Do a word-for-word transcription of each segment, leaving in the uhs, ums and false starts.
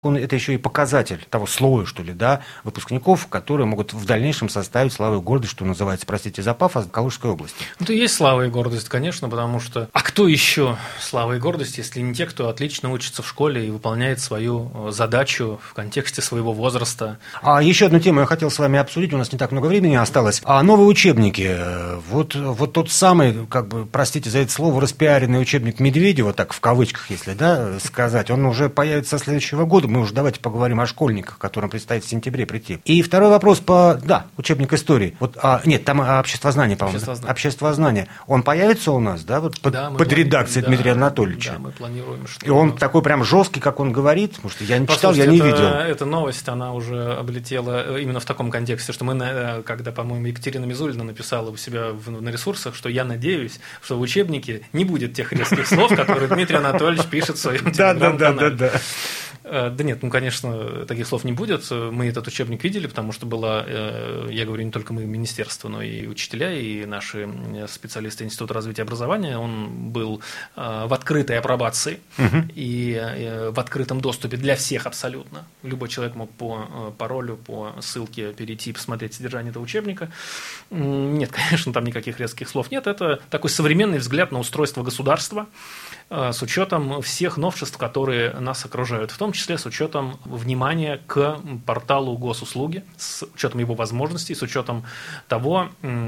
Он, это еще и показатель того слоя, что ли, да, выпускников, которые могут в дальнейшем составить славу и гордость, что называется, простите за пафос, Калужской области. Это и есть слава и гордость, конечно, потому что... А кто еще слава и гордость, если не те, кто отлично учится в школе и выполняет свою задачу в контексте своего возраста? А еще одну тему я хотел с вами обсудить, у нас не так много времени осталось. А новые учебники, вот, вот тот самый, как бы, простите за это слово, распиаренный учебник Медведева, так в кавычках, если, да, сказать, он уже появится со следующего года. Мы уже давайте поговорим о школьниках, которым предстоит в сентябре прийти. И второй вопрос по... Да, учебник истории. Вот, а, нет, там обществознание, по-моему. Обществознание. Обществознание. Он появится у нас, да, вот под, да, под редакцией да, Дмитрия Анатольевича? Да, мы планируем, что... И он такой прям жесткий, как он говорит? Потому что я не читал, я это, не видел. Эта новость, она уже облетела именно в таком контексте, что мы, когда, по-моему, Екатерина Мизулина написала у себя в, на ресурсах, что я надеюсь, что в учебнике не будет тех резких слов, которые Дмитрий Анатольевич пишет в своем телеграм-канале. Да, да, да. Да нет, ну, конечно, таких слов не будет. Мы этот учебник видели, потому что была, я говорю, не только мы, министерство, но и учителя, и наши специалисты Института развития образования. Он был в открытой апробации угу. и в открытом доступе для всех абсолютно. Любой человек мог по паролю, по ссылке перейти и посмотреть содержание этого учебника. Нет, конечно, там никаких резких слов нет. Это такой современный взгляд на устройство государства с учетом всех новшеств, которые нас окружают, в том числе с учетом внимания к порталу госуслуги, с учетом его возможностей, с учетом того,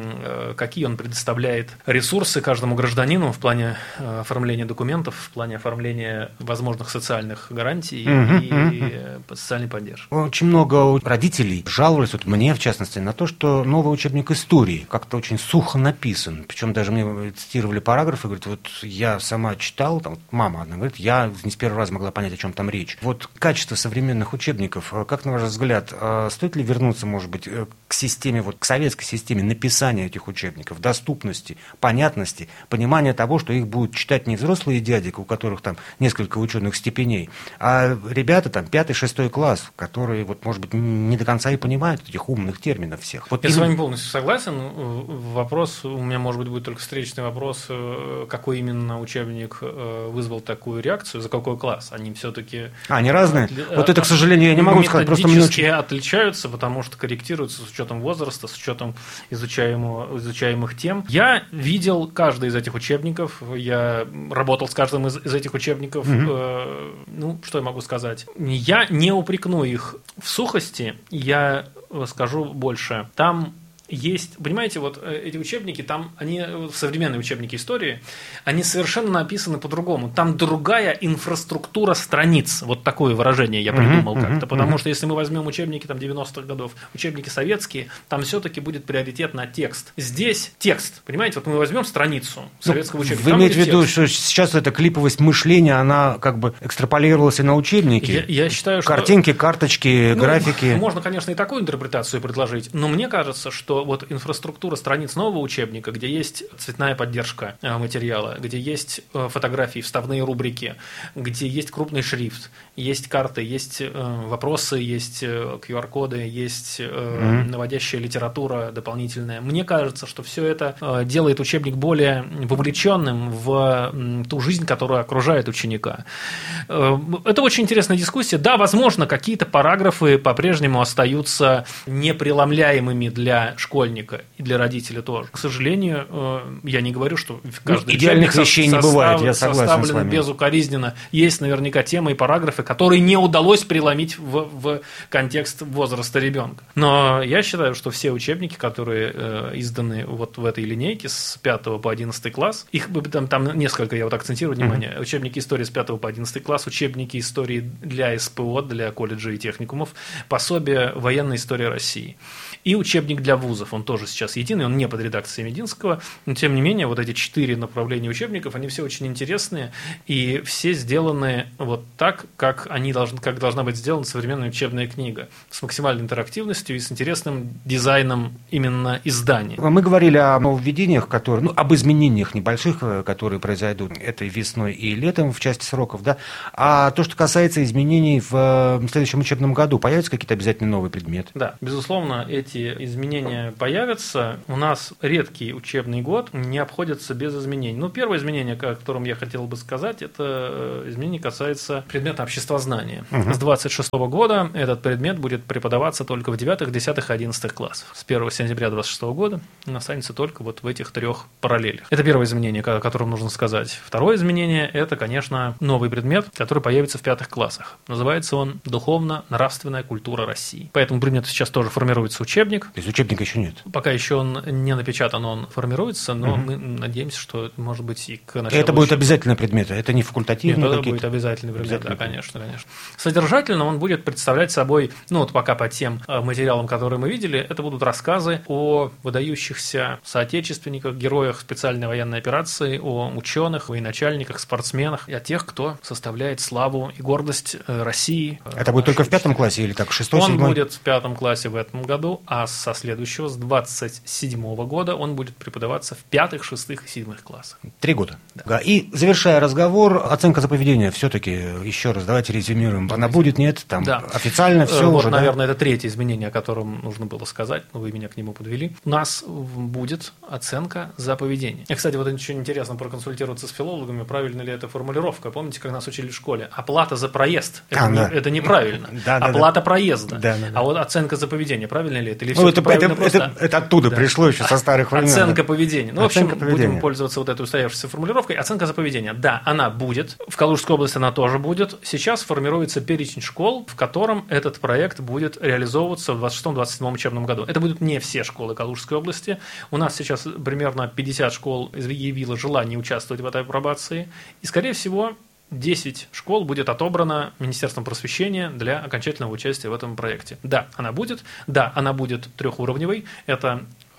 какие он предоставляет ресурсы каждому гражданину в плане оформления документов, в плане оформления возможных социальных гарантий mm-hmm. и социальной поддержки. Очень много родителей жаловались, вот мне в частности, на то, что новый учебник истории как-то очень сухо написан. Причем даже мне цитировали параграфы, говорят, вот я сама читал, там, мама одна говорит, я не с первого раза могла понять, о чем там речь. Вот качество современных учебников, как, на ваш взгляд, стоит ли вернуться, может быть, к системе, вот, к советской системе написания этих учебников, доступности, понятности, понимания того, что их будут читать не взрослые дяди, у которых там несколько ученых степеней, а ребята, там, пятый, шестой класс, которые, вот, может быть, не до конца и понимают этих умных терминов всех. Вот я им... с вами полностью согласен. Вопрос, у меня, может быть, будет только встречный вопрос, какой именно учебник вызвал такую реакцию, за какой класс? Они все-таки... А, они разные? Отли... Вот это, к сожалению, я не могу сказать. Просто методически отличаются, потому что корректируются с учетом возраста, с учетом изучаемого, изучаемых тем. Я видел каждый из этих учебников, я работал с каждым из, из этих учебников. Mm-hmm. Э, ну, что я могу сказать? Я не упрекну их в сухости, я скажу больше. Там есть, понимаете, вот эти учебники, там они, современные учебники истории, они совершенно написаны по-другому. Там другая инфраструктура страниц. Вот такое выражение я придумал uh-huh, как-то. Uh-huh, потому uh-huh. что если мы возьмем учебники там, девяностых годов, учебники советские, там все-таки будет приоритет на текст. Здесь текст. Понимаете, вот мы возьмем страницу советского ну, учебника. Вы имеете в виду, текст. Что сейчас эта клиповость мышления, она как бы экстраполировалась и на учебники? Я, я считаю, что... Картинки, карточки, ну, графики. Можно, конечно, и такую интерпретацию предложить, но мне кажется, что вот инфраструктура страниц нового учебника, где есть цветная поддержка материала, где есть фотографии, вставные рубрики, где есть крупный шрифт, есть карты, есть вопросы, есть ку ар коды, есть mm-hmm. наводящая литература дополнительная. Мне кажется, что все это делает учебник более вовлеченным в ту жизнь, которая окружает ученика. Это очень интересная дискуссия. Да, возможно, какие-то параграфы по-прежнему остаются непреломляемыми для школьника и для родителя тоже. К сожалению, я не говорю, что каждый ну, идеальных вещей не бывает, я согласен составлен с вами. Безукоризненно. Есть наверняка темы и параграфы, которые не удалось преломить в, в контекст возраста ребенка. Но я считаю, что все учебники, которые э, изданы вот в этой линейке с пятого по одиннадцатый класс, их там, там несколько, я вот акцентирую внимание, mm-hmm. учебники истории с пятого по одиннадцатый класс, учебники истории для эс пэ о, для колледжей и техникумов, пособие военной истории России. И учебник для вузов, он тоже сейчас единый, он не под редакцией Мединского, но тем не менее вот эти четыре направления учебников, они все очень интересные, и все сделаны вот так, как, они должны, как должна быть сделана современная учебная книга, с максимальной интерактивностью и с интересным дизайном именно издания. Мы говорили о нововведениях, которые, ну, об изменениях небольших, которые произойдут этой весной и летом в части сроков, да, а то, что касается изменений в следующем учебном году, появятся какие-то обязательно новые предметы? Да, безусловно, эти изменения изменения появятся. У нас редкий учебный год не обходится без изменений. Ну, первое изменение, о котором я хотел бы сказать, это изменение касается предмета обществознания. Угу. С двадцать шестого года этот предмет будет преподаваться только в девятых, десятых, одиннадцатых классах. С первого сентября двадцать шестого года он останется только вот в этих трех параллелях. Это первое изменение, о котором нужно сказать. Второе изменение – это, конечно, новый предмет, который появится в пятых классах. Называется он «Духовно-нравственная культура России». По этому предмету сейчас тоже формируется учебник. То есть учебника еще нет? Пока еще он не напечатан, он формируется, но угу. мы надеемся, что, может быть, и к началу... Это будет обязательный предмет, это не факультативный? Нет, это будет обязательный предмет, обязательный. Да, конечно, конечно. Содержательно он будет представлять собой, ну вот пока по тем материалам, которые мы видели, это будут рассказы о выдающихся соотечественниках, героях специальной военной операции, о ученых, военачальниках, спортсменах и о тех, кто составляет славу и гордость России. Это будет только в пятом классе или так, шестой, Он седьмой? будет в пятом классе в этом году, а со следующего, с двадцать седьмого года, он будет преподаваться в пятых, шестых и седьмых классах. Три года. Да. И, завершая разговор, оценка за поведение все-таки, еще раз, давайте резюмируем. Она будет, нет? Там да. Официально все вот, уже, наверное, да? это третье изменение, о котором нужно было сказать, но вы меня к нему подвели. У нас будет оценка за поведение. И, кстати, вот очень интересно проконсультироваться с филологами, правильно ли эта формулировка. Помните, как нас учили в школе? Оплата за проезд. Это, а, не, да. это неправильно. Да, да, Оплата да. проезда. Да, да, да. А вот оценка за поведение, правильно ли это? Или ну, это, это, просто... это, это оттуда да. пришло еще со старых времен. Оценка поведения. Ну, оценка в общем, поведения. будем пользоваться вот этой устоявшейся формулировкой. Оценка за поведение. Да, она будет. В Калужской области она тоже будет. Сейчас формируется перечень школ, в котором этот проект будет реализовываться в двадцать шестом — двадцать седьмом учебном году. Это будут не все школы Калужской области. У нас сейчас примерно пятьдесят школ изъявило желание участвовать в этой апробации. И, скорее всего, десять школ будет отобрано Министерством просвещения для окончательного участия в этом проекте. Да, она будет. Да, она будет трехуровневой. Это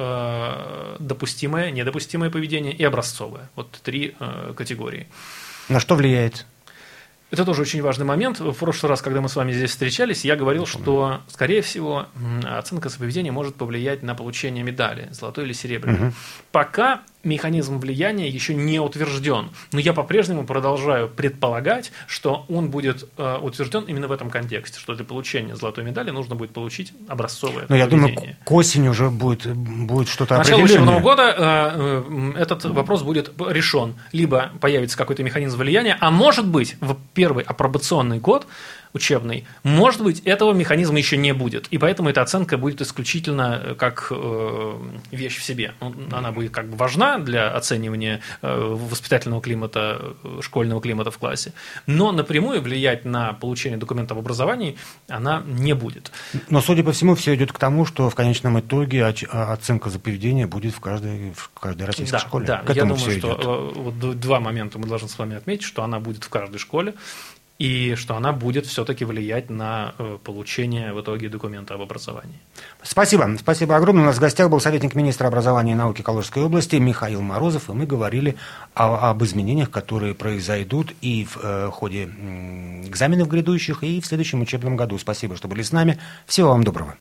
э, допустимое, недопустимое поведение и образцовое. Вот три э, категории. На что влияет? Это тоже очень важный момент. В прошлый раз, когда мы с вами здесь встречались, я говорил, что, скорее всего, оценка за поведение может повлиять на получение медали, золотой или серебряной. Угу. Пока механизм влияния еще не утвержден, но я по-прежнему продолжаю предполагать, что он будет э, утвержден именно в этом контексте, что для получения золотой медали нужно будет получить образцовое но поведение. Я думаю, к осени уже будет, будет что-то определенное. К началу учебного года э, э, этот угу. вопрос будет решен. Либо появится какой-то механизм влияния, а может быть, в первый апробационный год учебный, может быть, этого механизма еще не будет. И поэтому эта оценка будет исключительно как э, вещь в себе. Она будет как бы важна для оценивания э, воспитательного климата, школьного климата в классе, но напрямую влиять на получение документов об образовании она не будет. Но, судя по всему, все идет к тому, что в конечном итоге оценка за поведение будет в каждой, в каждой российской да, школе. Да, к этому я думаю, все что идет. Вот два момента мы должны с вами отметить, что она будет в каждой школе, и что она будет все-таки влиять на получение в итоге документа об образовании. Спасибо. Спасибо огромное. У нас в гостях был советник министра образования и науки Калужской области Михаил Морозов, и мы говорили о, об изменениях, которые произойдут и в э, ходе э, экзаменов грядущих, и в следующем учебном году. Спасибо, что были с нами. Всего вам доброго.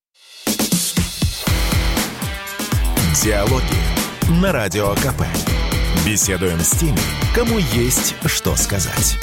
Диалоги на Радио КП. Беседуем с теми, кому есть что сказать.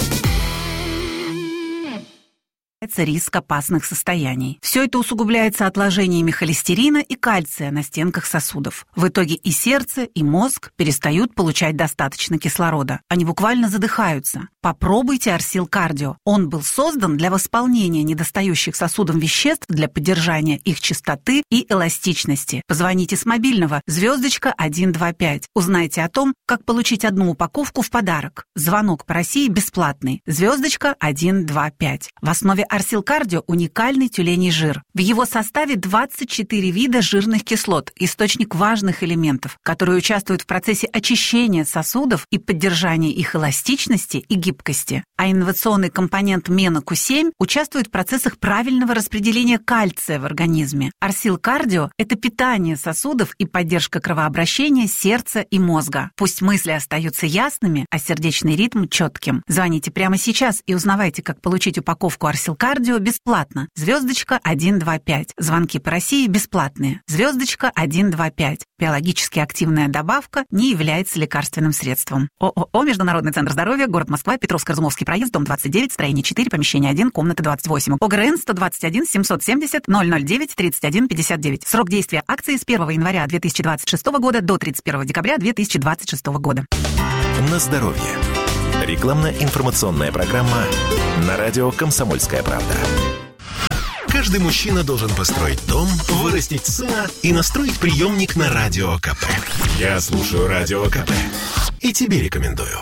Риск опасных состояний. Все это усугубляется отложениями холестерина и кальция на стенках сосудов. В итоге и сердце, и мозг перестают получать достаточно кислорода. Они буквально задыхаются. Попробуйте Арсил Кардио. Он был создан для восполнения недостающих сосудам веществ для поддержания их чистоты и эластичности. Позвоните с мобильного звездочка один два пять. Узнайте о том, как получить одну упаковку в подарок. Звонок по России бесплатный. Звездочка один два пять. В основе Арсил Кардио уникальный тюленей жир. В его составе двадцать четыре вида жирных кислот, источник важных элементов, которые участвуют в процессе очищения сосудов и поддержания их эластичности и гибкости. А инновационный компонент мена ку семь участвует в процессах правильного распределения кальция в организме. Арсил Кардио – это питание сосудов и поддержка кровообращения сердца и мозга. Пусть мысли остаются ясными, а сердечный ритм четким. Звоните прямо сейчас и узнавайте, как получить упаковку Арсил Кардио бесплатно. Звездочка один два пять. Звонки по России бесплатные. Звездочка один два пять. Биологически активная добавка не является лекарственным средством. ООО «Международный центр здоровья», город Москва, Петровско-Разумовский проезд, дом двадцать девять, строение четыре, помещение один, комната двадцать восемь. ОГРН сто двадцать один семьсот семьдесят ноль ноль девять тридцать один пятьдесят девять. Срок действия акции с первого января две тысячи двадцать шестого года до тридцать первого декабря две тысячи двадцать шестого года. На здоровье. Рекламно-информационная программа на радио «Комсомольская правда». Каждый мужчина должен построить дом, вырастить сына и настроить приемник на Радио КП. Я слушаю Радио КП и тебе рекомендую.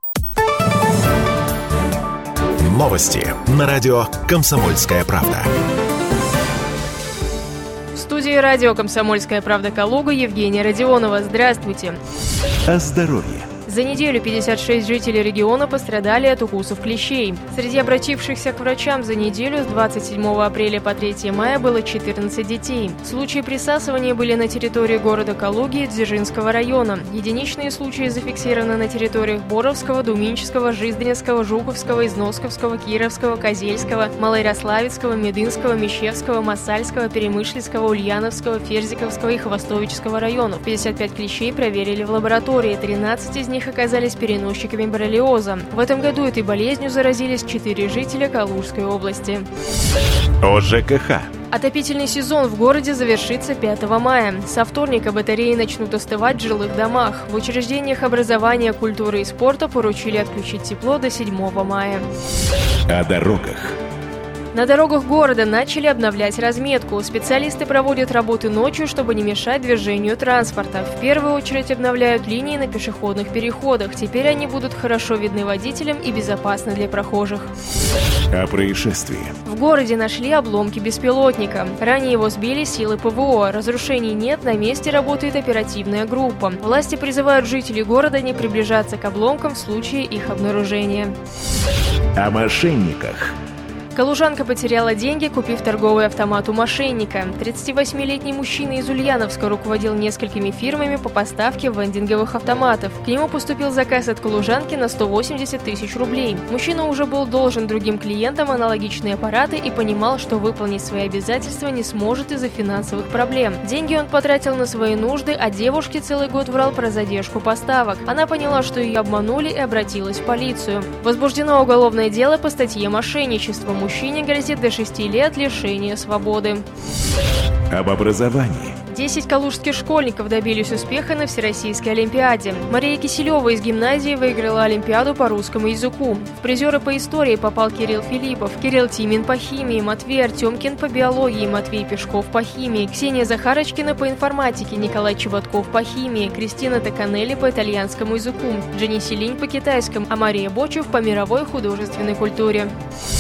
Новости на радио «Комсомольская правда». В студии радио «Комсомольская правда» Калуга Евгения Родионова. Здравствуйте. О здоровье. За неделю пятьдесят шесть жителей региона пострадали от укусов клещей. Среди обратившихся к врачам за неделю с двадцать седьмого апреля по третьего мая было четырнадцать детей. Случаи присасывания были на территории города Калуги и Дзержинского района. Единичные случаи зафиксированы на территориях Боровского, Думинческого, Жиздринского, Жуковского, Износковского, Кировского, Козельского, Малоярославецкого, Медынского, Мещевского, Массальского, Перемышльского, Ульяновского, Ферзиковского и Хвостовического районов. пятьдесят пять клещей проверили в лаборатории, тринадцать из них оказались переносчиками боррелиоза. В этом году этой болезнью заразились четыре жителя Калужской области. О ЖКХ. Отопительный сезон в городе завершится пятого мая. Со вторника батареи начнут остывать в жилых домах. В учреждениях образования, культуры и спорта поручили отключить тепло до седьмого мая. О дорогах. На дорогах города начали обновлять разметку. Специалисты проводят работы ночью, чтобы не мешать движению транспорта. В первую очередь обновляют линии на пешеходных переходах. Теперь они будут хорошо видны водителям и безопасны для прохожих. О происшествии. В городе нашли обломки беспилотника. Ранее его сбили силы ПВО. Разрушений нет, на месте работает оперативная группа. Власти призывают жителей города не приближаться к обломкам в случае их обнаружения. О мошенниках. Калужанка потеряла деньги, купив торговый автомат у мошенника. тридцативосьмилетний мужчина из Ульяновска руководил несколькими фирмами по поставке вендинговых автоматов. К нему поступил заказ от калужанки на сто восемьдесят тысяч рублей. Мужчина уже был должен другим клиентам аналогичные аппараты и понимал, что выполнить свои обязательства не сможет из-за финансовых проблем. Деньги он потратил на свои нужды, а девушке целый год врал про задержку поставок. Она поняла, что ее обманули, и обратилась в полицию. Возбуждено уголовное дело по статье «Мошенничество». Мужчине грозит до шести лет лишения свободы. Об образовании. десять калужских школьников добились успеха на Всероссийской Олимпиаде. Мария Киселева из гимназии выиграла Олимпиаду по русскому языку. В призеры по истории попал Кирилл Филиппов, Кирилл Тимин по химии, Матвей Артемкин по биологии, Матвей Пешков по химии, Ксения Захарочкина по информатике, Николай Чеботков по химии, Кристина Токанелли по итальянскому языку, Дженни Селинь по китайскому, а Мария Бочев по мировой художественной культуре.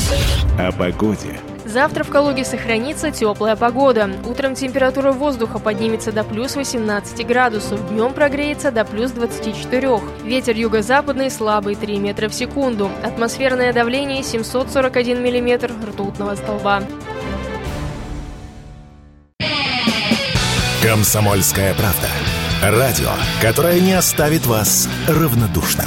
О погоде. Завтра в Калуге сохранится теплая погода. Утром температура воздуха поднимется до плюс восемнадцати градусов, днем прогреется до плюс двадцати четырёх. Ветер юго-западный слабый три метра в секунду. Атмосферное давление семьсот сорок один миллиметр ртутного столба. «Комсомольская правда». Радио, которое не оставит вас равнодушным.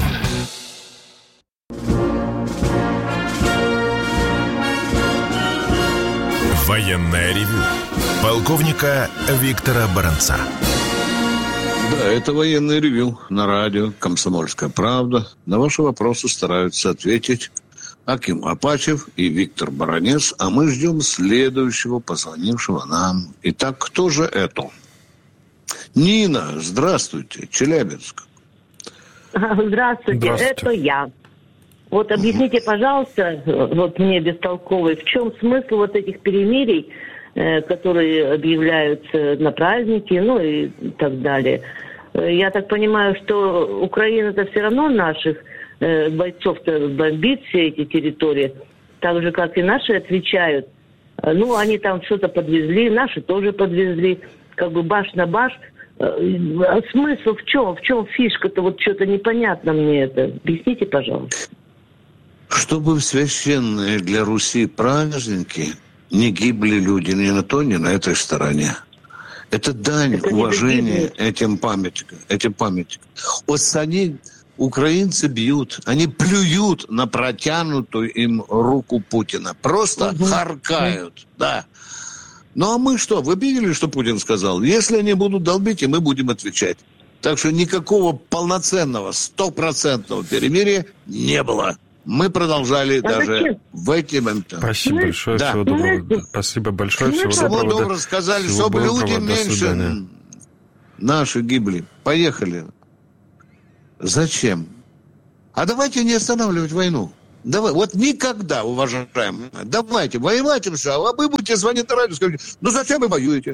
Военное ревю полковника Виктора Баранца. Да, это военное ревю на радио «Комсомольская правда». На ваши вопросы стараются ответить Аким Апачев и Виктор Баранец, а мы ждем следующего позвонившего нам. Итак, кто же это? Нина, здравствуйте, Челябинск. Здравствуйте, Здравствуйте. Это я. Вот объясните, пожалуйста, вот мне бестолковый, в чем смысл вот этих перемирий, э, которые объявляются на праздники, ну и так далее. Я так понимаю, что Украина-то все равно наших э, бойцов-то бомбит все эти территории, так же, как и наши отвечают. Ну, они там что-то подвезли, наши тоже подвезли, как бы баш на баш. А смысл в чем? В чем фишка-то? Вот что-то непонятно мне это. Объясните, пожалуйста. Чтобы в священные для Руси праздники не гибли люди ни на той, ни на этой стороне. Это дань это уважения этим памятникам. Этим памятникам. Вот они, украинцы, бьют, они плюют на протянутую им руку Путина. Просто угу. харкают, да. Ну а мы что? Вы видели, что Путин сказал? Если они будут долбить, и мы будем отвечать. Так что никакого полноценного, стопроцентного перемирия не было. мы продолжали а даже зачем? В эти моменты. Спасибо мы... большое, да. всего доброго. Спасибо большое, всего, всего доброго. доброго сказали, всего чтобы доброго, люди меньше наши гибли. Поехали. Зачем? А давайте не останавливать войну. Давай, вот никогда, уважаемые, давайте, воевать им все, а вы будете звонить на радио, скажите, ну зачем вы воюете?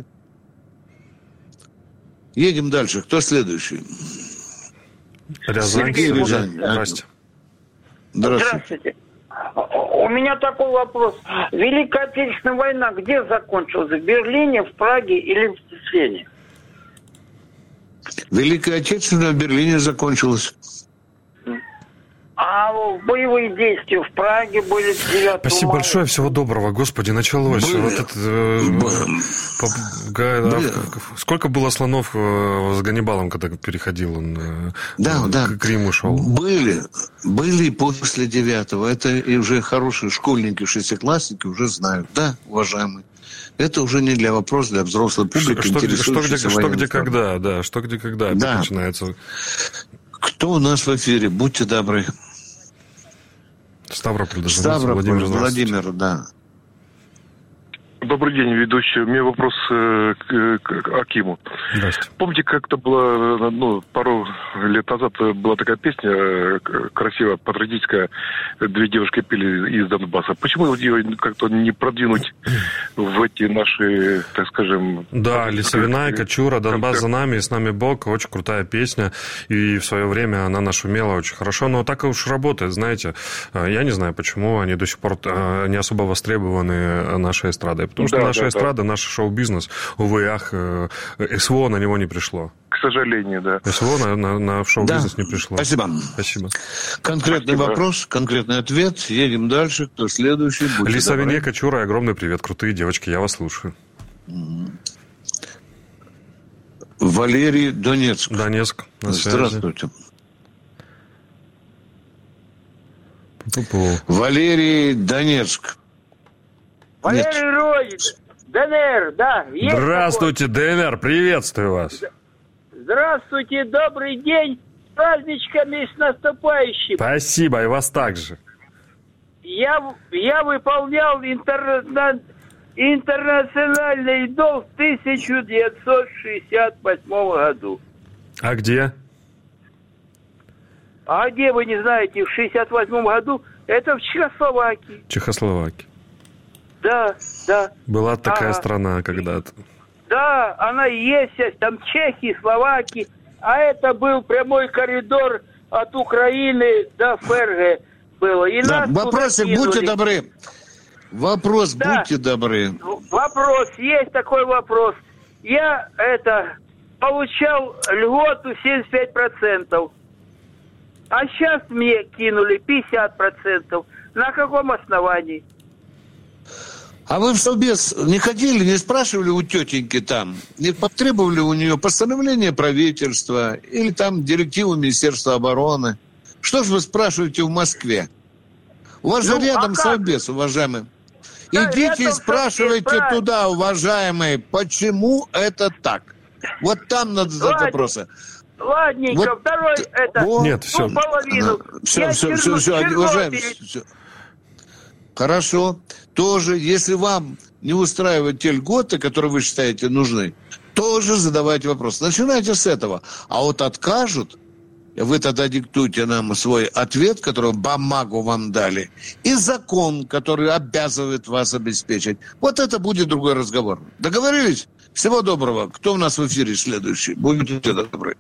Едем дальше. Кто следующий? Рязань. Сергей, Рязань. Здравствуйте. Здравствуйте. Здравствуйте. У меня такой вопрос. Великая Отечественная война где закончилась? В Берлине, в Праге или в Вене? Великая Отечественная в Берлине закончилась. А боевые действия в Праге были девятого Спасибо мая. большое, всего доброго. Господи, началось. Вот это, э, сколько было слонов с Ганнибалом, когда переходил он да, к да. Риму шел? Были, были после девятого. Это и уже хорошие школьники, шестиклассники уже знают. Да, уважаемые. Это уже не для вопроса, для взрослой публики. Что, что, где, что где когда, да, что где когда да. начинается. Кто у нас в эфире? Будьте добры. Ставрополь, Ставрополь, Владимир, Владимир, да. Добрый день, ведущий. У меня вопрос э, к, к Акиму. Здравствуйте. Помните, как-то было, ну, пару лет назад была такая песня э, красивая, патриотическая, две девушки пели из Донбасса. Почему ее как-то не продвинуть в эти наши, так скажем... Да, Лисовина и Кочура, Донбасс за нами, и с нами Бог. Очень крутая песня. И в свое время она нашумела очень хорошо. Но так уж работает, знаете. Я не знаю, почему они до сих пор не особо востребованы нашей эстрадой. Потому что да, наша да, эстрада, да. наш шоу-бизнес, увы, ах, СВО на него не пришло. К сожалению, да. СВО на, на, на шоу-бизнес да. не пришло. Спасибо. Спасибо. Конкретный Спасибо. вопрос, конкретный ответ. Едем дальше. Кто следующий? Лисовине, Кочура, огромный привет. Крутые девочки, я вас слушаю. Валерий, Донецк. Донецк. Здравствуйте. Пу-пу. Валерий, Донецк. Валерий Родич, ДНР, да. Здравствуйте, такой? ДНР, приветствую вас. Здравствуйте, добрый день, с праздничками, с наступающим. Спасибо, и вас также. Я, я выполнял интерна, интернациональный долг в тысяча девятьсот шестьдесят восьмом году. А где? А где, вы не знаете, в шестьдесят восьмом году, это в Чехословакии. Чехословакии. Да, да. Была такая ага. страна когда-то. Да, она есть, там Чехии, Словакии, а это был прямой коридор от Украины до ФРГ было. И да, нас вопросы, будьте добры. Вопрос, да. будьте добры. Вопрос, есть такой вопрос. Я это получал льготу семьдесят пять процентов, а сейчас мне кинули пятьдесят процентов. На каком основании? А вы в Совбез не ходили, не спрашивали у тетеньки там, не потребовали у нее постановление правительства или там директиву Министерства обороны? Что же вы спрашиваете в Москве? У вас ну, же рядом а Совбез, уважаемые. Да, идите и спрашивайте туда, уважаемые, почему это так? Вот там надо задать вопросы. Ладненько, вот, второй это... Вот, нет, все. Ну, половину. Все, Я все, черну, все, все, уважаемые. Все. Хорошо. Тоже, если вам не устраивают те льготы, которые вы считаете нужны, тоже задавайте вопрос. Начинайте с этого. А вот откажут, вы тогда диктуйте нам свой ответ, который бумагу вам дали, и закон, который обязывает вас обеспечить. Вот это будет другой разговор. Договорились? Всего доброго. Кто у нас в эфире следующий? Будьте добры.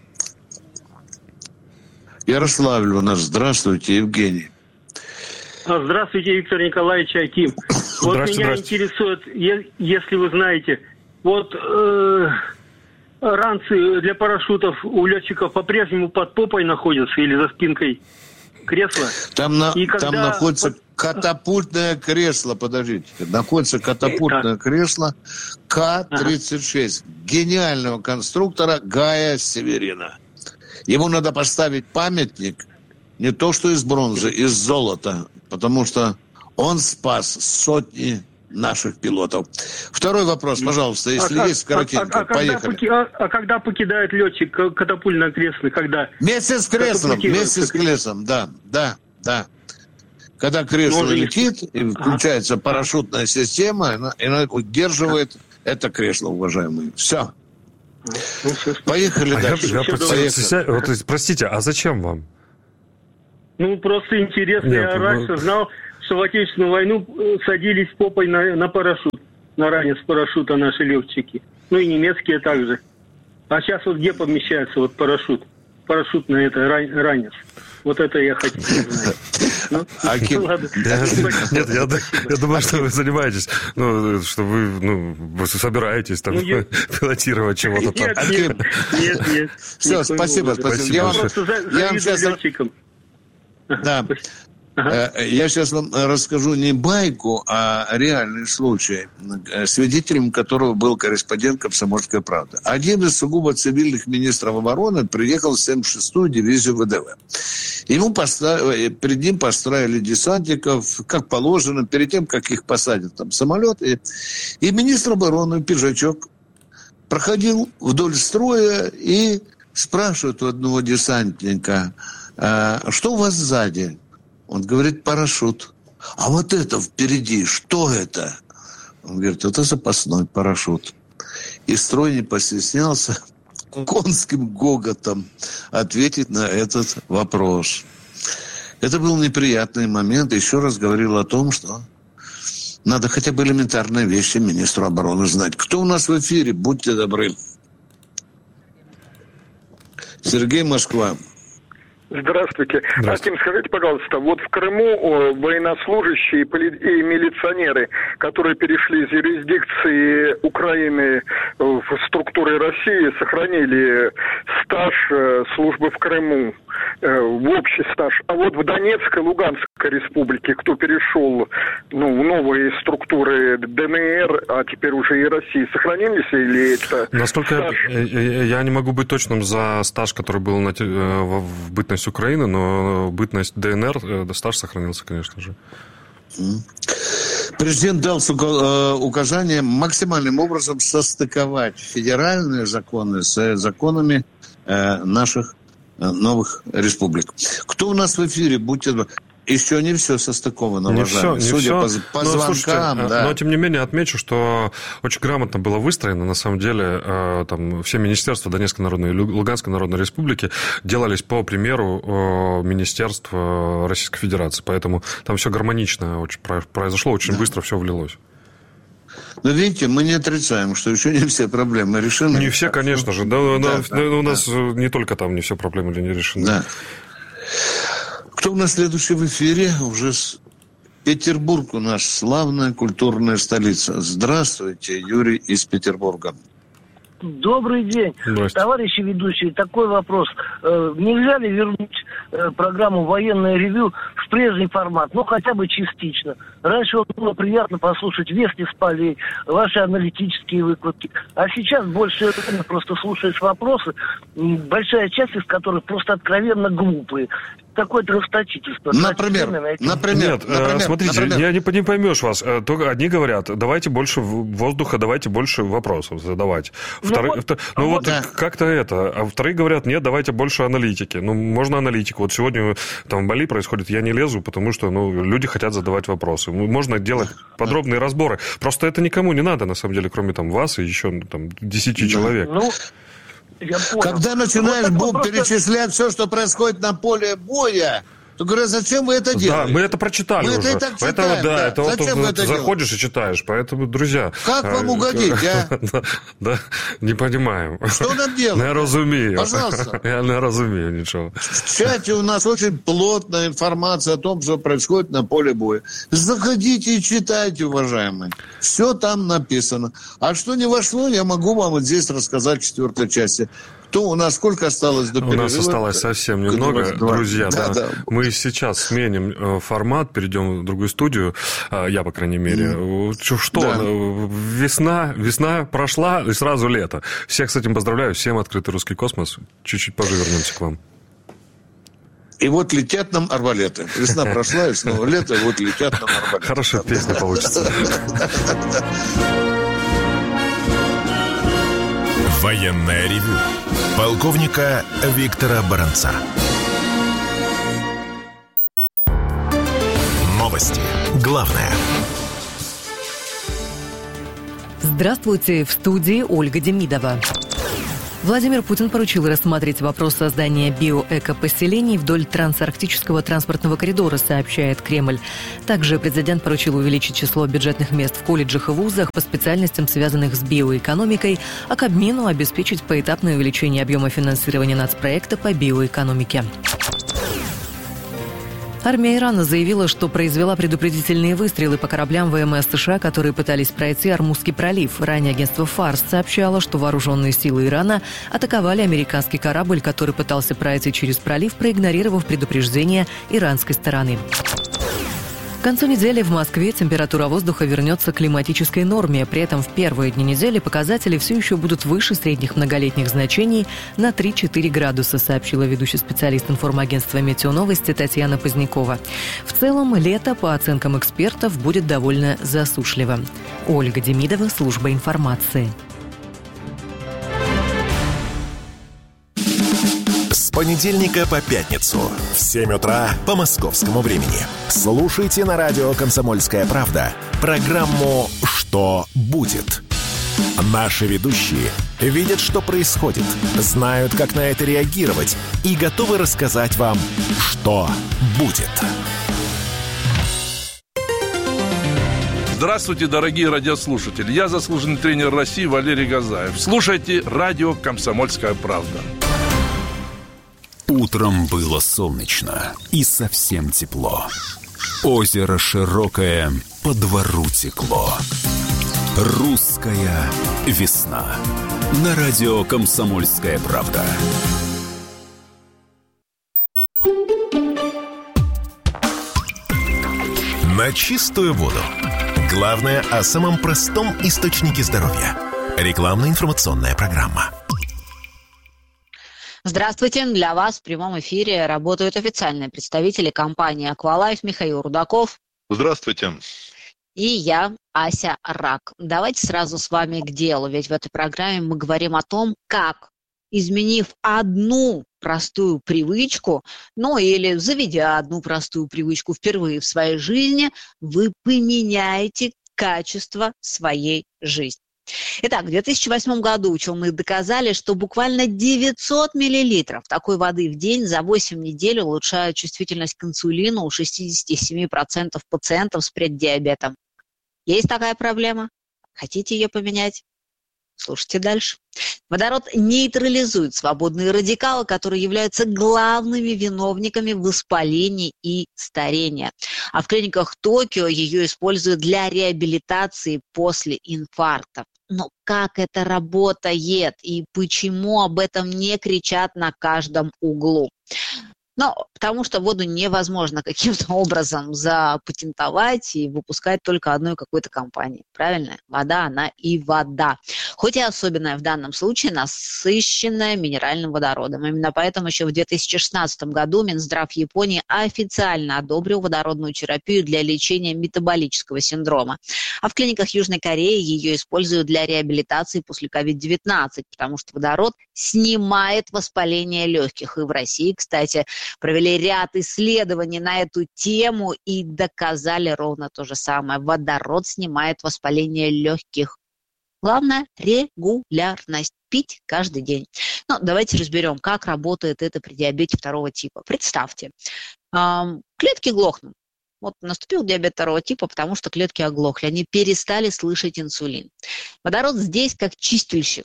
Ярославль у нас. Здравствуйте, Евгений. Здравствуйте, Виктор Николаевич Аким. Вот меня интересует, если вы знаете, вот э, ранцы для парашютов у летчиков по-прежнему под попой находятся или за спинкой кресла? Там, на, когда... там находится катапультное кресло, подождите, находится катапультное так. кресло К тридцать шесть, ага. гениального конструктора Гая Северина. Ему надо поставить памятник, не то что из бронзы, из золота, потому что он спас сотни наших пилотов. Второй вопрос, пожалуйста, если а, есть, коротенько. А, а, а, поехали. Когда, а, а когда покидает летчик катапультное кресло? Когда? Вместе с креслом, вместе с креслом, да, да, да. Когда кресло ну, летит, и включается ага. парашютная система, она, она удерживает это кресло, уважаемые. Все. Поехали а дальше. Я, я Поехали. Вот, простите, а зачем вам? Ну, просто интересно. Нет, я ну... раньше знал, что в Отечественную войну садились попой на, на парашют. На ранец парашюта наши летчики. Ну, и немецкие также. А сейчас вот где помещается вот парашют? Парашют на это ранец. Вот это я хотел знать. Ну, Аким, ладно. Я, нет, я, я думаю, что вы занимаетесь, ну, что вы, ну, вы собираетесь там ну, я... пилотировать чего-то там. Нет, нет, нет, нет. Все, спасибо, спасибо. спасибо. Я вам, просто за, я вам сейчас... летчикам. Да. Ага. Я сейчас вам расскажу не байку, а реальный случай, свидетелем которого был корреспондент «Комсомольской правды». Один из сугубо цивильных министров обороны приехал в семьдесят шестую дивизию ВДВ. Ему поставили, перед ним построили десантников, как положено, перед тем, как их посадят там в самолет. И, и министр обороны, пиджачок, проходил вдоль строя и спрашивает у одного десантника: а, что у вас сзади? Он говорит: парашют. А вот это впереди, что это? Он говорит: это запасной парашют. И строй не постеснялся конским гоготом ответить на этот вопрос. Это был неприятный момент. Еще раз говорил о том, что надо хотя бы элементарные вещи министру обороны знать. Кто у нас в эфире? Будьте добры. Сергей, Москва. Здравствуйте. Аким, скажите, пожалуйста, вот в Крыму военнослужащие и милиционеры, которые перешли из юрисдикции Украины в структуры России, сохранили стаж службы в Крыму, в общий стаж. А вот в Донецкой, Луганской республике, кто перешел ну, в новые структуры ДНР, а теперь уже и России, сохранились или это Насколько стаж? Я, я не могу быть точным за стаж, который был на, в бытность Украины, но бытность ДНР, стаж сохранился, конечно же. Президент дал указание максимальным образом состыковать федеральные законы с законами наших новых республик. Кто у нас в эфире? Будьте... Еще не все состыковано, не уважаемые. Все, не Судя все. по, по но, звонкам, слушайте, да. Но, тем не менее, отмечу, что очень грамотно было выстроено, на самом деле, там, все министерства Донецкой Народной и Луганской Народной Республики делались по примеру министерств Российской Федерации. Поэтому там все гармонично очень произошло, очень да. быстро все влилось. Но видите, мы не отрицаем, что еще не все проблемы решены. Не все, конечно же. Да, да, да, у нас да. не только там не все проблемы не решены. Да. Кто у нас следующий в эфире? Уже с... Петербург у нас славная культурная столица. Здравствуйте, Юрий из Петербурга. Добрый день, товарищи ведущие. Такой вопрос. Нельзя ли вернуть программу «Военное ревю» в прежний формат? Ну, хотя бы частично. Раньше вот было приятно послушать вести с полей, ваши аналитические выкладки. А сейчас больше просто слушаешь вопросы, большая часть из которых просто откровенно глупые. Такое-то расточительство. Например, например, Нет, например, смотрите, например. я не, не поймешь вас. Только одни говорят, давайте больше воздуха, давайте больше вопросов задавать. Вторые, ну, вот, ну вот да. как-то это. А вторые говорят, нет, давайте больше аналитики. Ну, можно аналитику. Вот сегодня там в Бали происходит, я не лезу, потому что ну, люди хотят задавать вопросы. Можно делать подробные разборы. Просто это никому не надо, на самом деле, кроме там вас и еще там десяти человек. Ну, я понял. Когда начинаешь вот просто... перечислять все, что происходит на поле боя, то говорю, зачем вы это делаете? Да, мы это прочитали мы уже. Это и так читаем, поэтому, да, да. это Зачем вот вы это заходишь делаете? и читаешь. Поэтому, друзья... Как вам угодить, а? да, да, не понимаем. Что нам делать? Не разумею. Пожалуйста. Я не разумею ничего. В чате у нас очень плотная информация о том, что происходит на поле боя. Заходите и читайте, уважаемые. Все там написано. А что не вошло, я могу вам вот здесь рассказать в четвертой части. То у нас сколько осталось до перерыва? У нас осталось совсем немного, друзья. Да, да. Мы сейчас сменим формат, перейдем в другую студию. Я, по крайней мере. Mm. Что? Да. Весна, весна прошла, и сразу лето. Всех с этим поздравляю. Всем открытый русский космос. Чуть-чуть позже вернемся к вам. И вот летят нам арбалеты. Весна прошла, и снова лето, и вот летят нам арбалеты. Хорошая песня получится. Военное ревю полковника Виктора Баранца. главное. Здравствуйте, в студии Ольга Демидова. Владимир Путин поручил рассмотреть вопрос создания биоэкопоселений вдоль трансарктического транспортного коридора, сообщает Кремль. Также президент поручил увеличить число бюджетных мест в колледжах и вузах по специальностям, связанных с биоэкономикой, а Кабмину обеспечить поэтапное увеличение объема финансирования нацпроекта по биоэкономике. Армия Ирана заявила, что произвела предупредительные выстрелы по кораблям ВМС США, которые пытались пройти Ормузский пролив. Ранее агентство Фарс сообщало, что вооруженные силы Ирана атаковали американский корабль, который пытался пройти через пролив, проигнорировав предупреждение иранской стороны. К концу недели в Москве температура воздуха вернется к климатической норме. При этом в первые дни недели показатели все еще будут выше средних многолетних значений на три-четыре градуса, сообщила ведущий специалист информагентства «Метеоновости» Татьяна Позднякова. В целом, лето, по оценкам экспертов, будет довольно засушливым. Ольга Демидова, служба информации. С понедельника по пятницу в семь утра по московскому времени. Слушайте на радио «Комсомольская правда» программу «Что будет?». Наши ведущие видят, что происходит, знают, как на это реагировать и готовы рассказать вам, что будет. Здравствуйте, дорогие радиослушатели. Я заслуженный тренер России Валерий Газаев. Слушайте радио «Комсомольская правда». Утром было солнечно и совсем тепло. Озеро широкое, по двору текло. Русская весна. На радио «Комсомольская правда». На чистую воду. Главное о самом простом источнике здоровья. Рекламно-информационная программа. Здравствуйте! Для вас в прямом эфире работают официальные представители компании «Аквалайф» Михаил Рудаков. Здравствуйте! И я, Ася Рак. Давайте сразу с вами к делу, ведь в этой программе мы говорим о том, как, изменив одну простую привычку, ну или заведя одну простую привычку впервые в своей жизни, вы поменяете качество своей жизни. Итак, в две тысячи восьмом году ученые доказали, что буквально девятьсот миллилитров такой воды в день за восемь недель улучшают чувствительность к инсулину у шестьдесят семь процентов пациентов с преддиабетом. Есть такая проблема? Хотите ее поменять? Слушайте дальше. Водород нейтрализует свободные радикалы, которые являются главными виновниками воспаления и старения. А в клиниках Токио ее используют для реабилитации после инфаркта. Но как это работает и почему об этом не кричат на каждом углу? Ну, потому что воду невозможно каким-то образом запатентовать и выпускать только одной какой-то компании. Правильно? Вода, она и вода. Хоть и особенная в данном случае, насыщенная минеральным водородом. Именно поэтому еще в две тысячи шестнадцатом году Минздрав Японии официально одобрил водородную терапию для лечения метаболического синдрома. А в клиниках Южной Кореи ее используют для реабилитации после ковид девятнадцать, потому что водород снимает воспаление легких. И в России, кстати, провели ряд исследований на эту тему и доказали ровно то же самое. Водород снимает воспаление легких. Главное – регулярность. Пить каждый день. Ну, давайте разберем, как работает это при диабете второго типа. Представьте, эм, клетки глохнут. Вот наступил диабет второго типа, потому что клетки оглохли. Они перестали слышать инсулин. Водород здесь как чистильщик.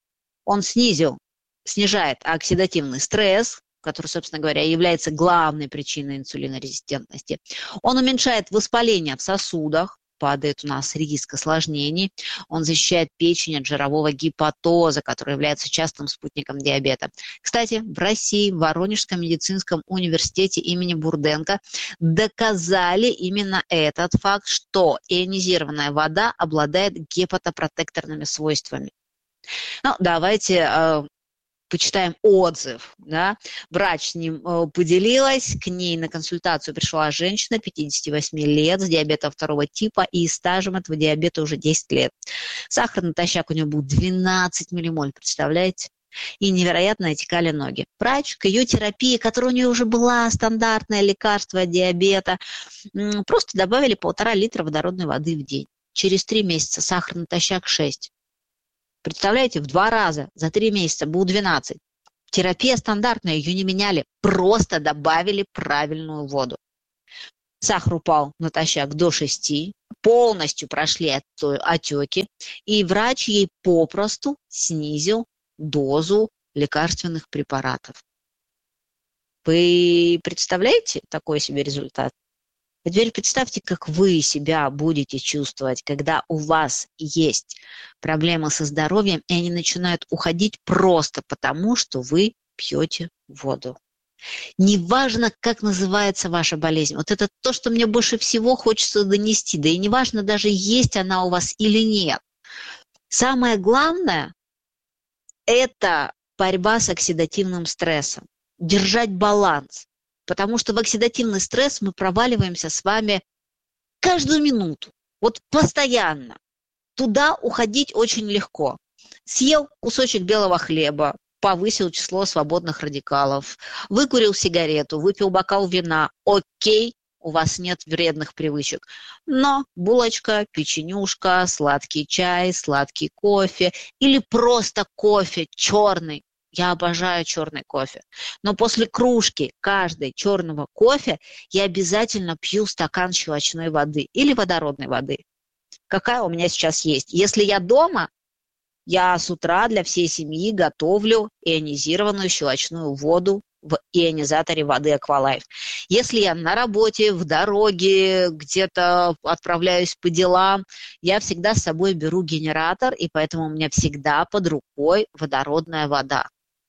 Он снизил, снижает оксидативный стресс, который, собственно говоря, является главной причиной инсулинорезистентности. Он уменьшает воспаление в сосудах, падает у нас риск осложнений. Он защищает печень от жирового гепатоза, который является частым спутником диабета. Кстати, в России, в Воронежском медицинском университете имени Бурденко доказали именно этот факт, что ионизированная вода обладает гепатопротекторными свойствами. Ну, давайте э, почитаем отзыв. Да? Врач с ним э, поделилась, к ней на консультацию пришла женщина пятидесяти восьми лет с диабетом второго типа и стажем этого диабета уже десять лет. Сахар натощак у нее был двенадцать миллимоль, представляете? И невероятно отекали ноги. Врач к ее терапии, которая у нее уже была, стандартное лекарство от диабета, просто добавили полтора литра водородной воды в день. Через три месяца сахар натощак шесть. Представляете, в два раза за три месяца был двенадцать. Терапия стандартная, ее не меняли, просто добавили правильную воду. Сахар упал натощак до шести, полностью прошли отеки, и врач ей попросту снизил дозу лекарственных препаратов. Вы представляете такой себе результат? А теперь представьте, как вы себя будете чувствовать, когда у вас есть проблемы со здоровьем, и они начинают уходить просто потому, что вы пьете воду. Неважно, как называется ваша болезнь. Вот это то, что мне больше всего хочется донести. Да и неважно даже, есть она у вас или нет. Самое главное – это борьба с оксидативным стрессом. Держать баланс. Потому что в оксидативный стресс мы проваливаемся с вами каждую минуту. Вот постоянно. Туда уходить очень легко. Съел кусочек белого хлеба, повысил число свободных радикалов, выкурил сигарету, выпил бокал вина. Окей, у вас нет вредных привычек. Но булочка, печенюшка, сладкий чай, сладкий кофе или просто кофе черный. Я обожаю черный кофе. Но после кружки каждой черного кофе я обязательно пью стакан щелочной воды или водородной воды. Какая у меня сейчас есть? Если я дома, я с утра для всей семьи готовлю ионизированную щелочную воду в ионизаторе воды Aqualife. Если я на работе, в дороге, где-то отправляюсь по делам, я всегда с собой беру генератор, и поэтому у меня всегда под рукой водородная вода.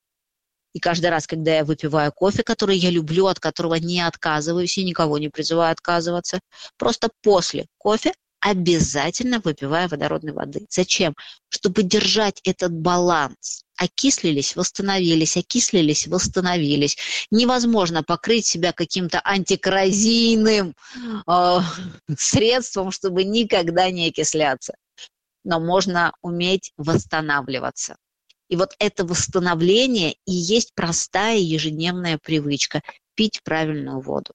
И каждый раз, когда я выпиваю кофе, который я люблю, от которого не отказываюсь и никого не призываю отказываться, просто после кофе обязательно выпиваю водородной воды. Зачем? Чтобы держать этот баланс. Окислились, восстановились, окислились, восстановились. Невозможно покрыть себя каким-то антикоррозийным э, средством, чтобы никогда не окисляться. Но можно уметь восстанавливаться. И вот это восстановление и есть простая ежедневная привычка – пить правильную воду.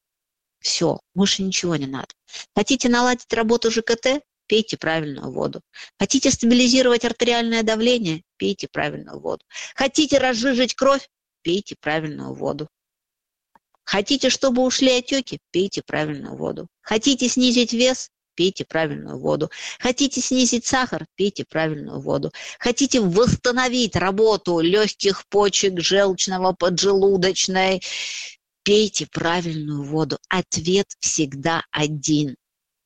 Все, больше ничего не надо. Хотите наладить работу ЖКТ – пейте правильную воду. Хотите стабилизировать артериальное давление – пейте правильную воду. Хотите разжижить кровь – пейте правильную воду. Хотите, чтобы ушли отеки – пейте правильную воду. Хотите снизить вес – пейте правильную воду. Хотите снизить сахар, пейте правильную воду. Хотите восстановить работу легких, почек, желчного, поджелудочной, пейте правильную воду. Ответ всегда один.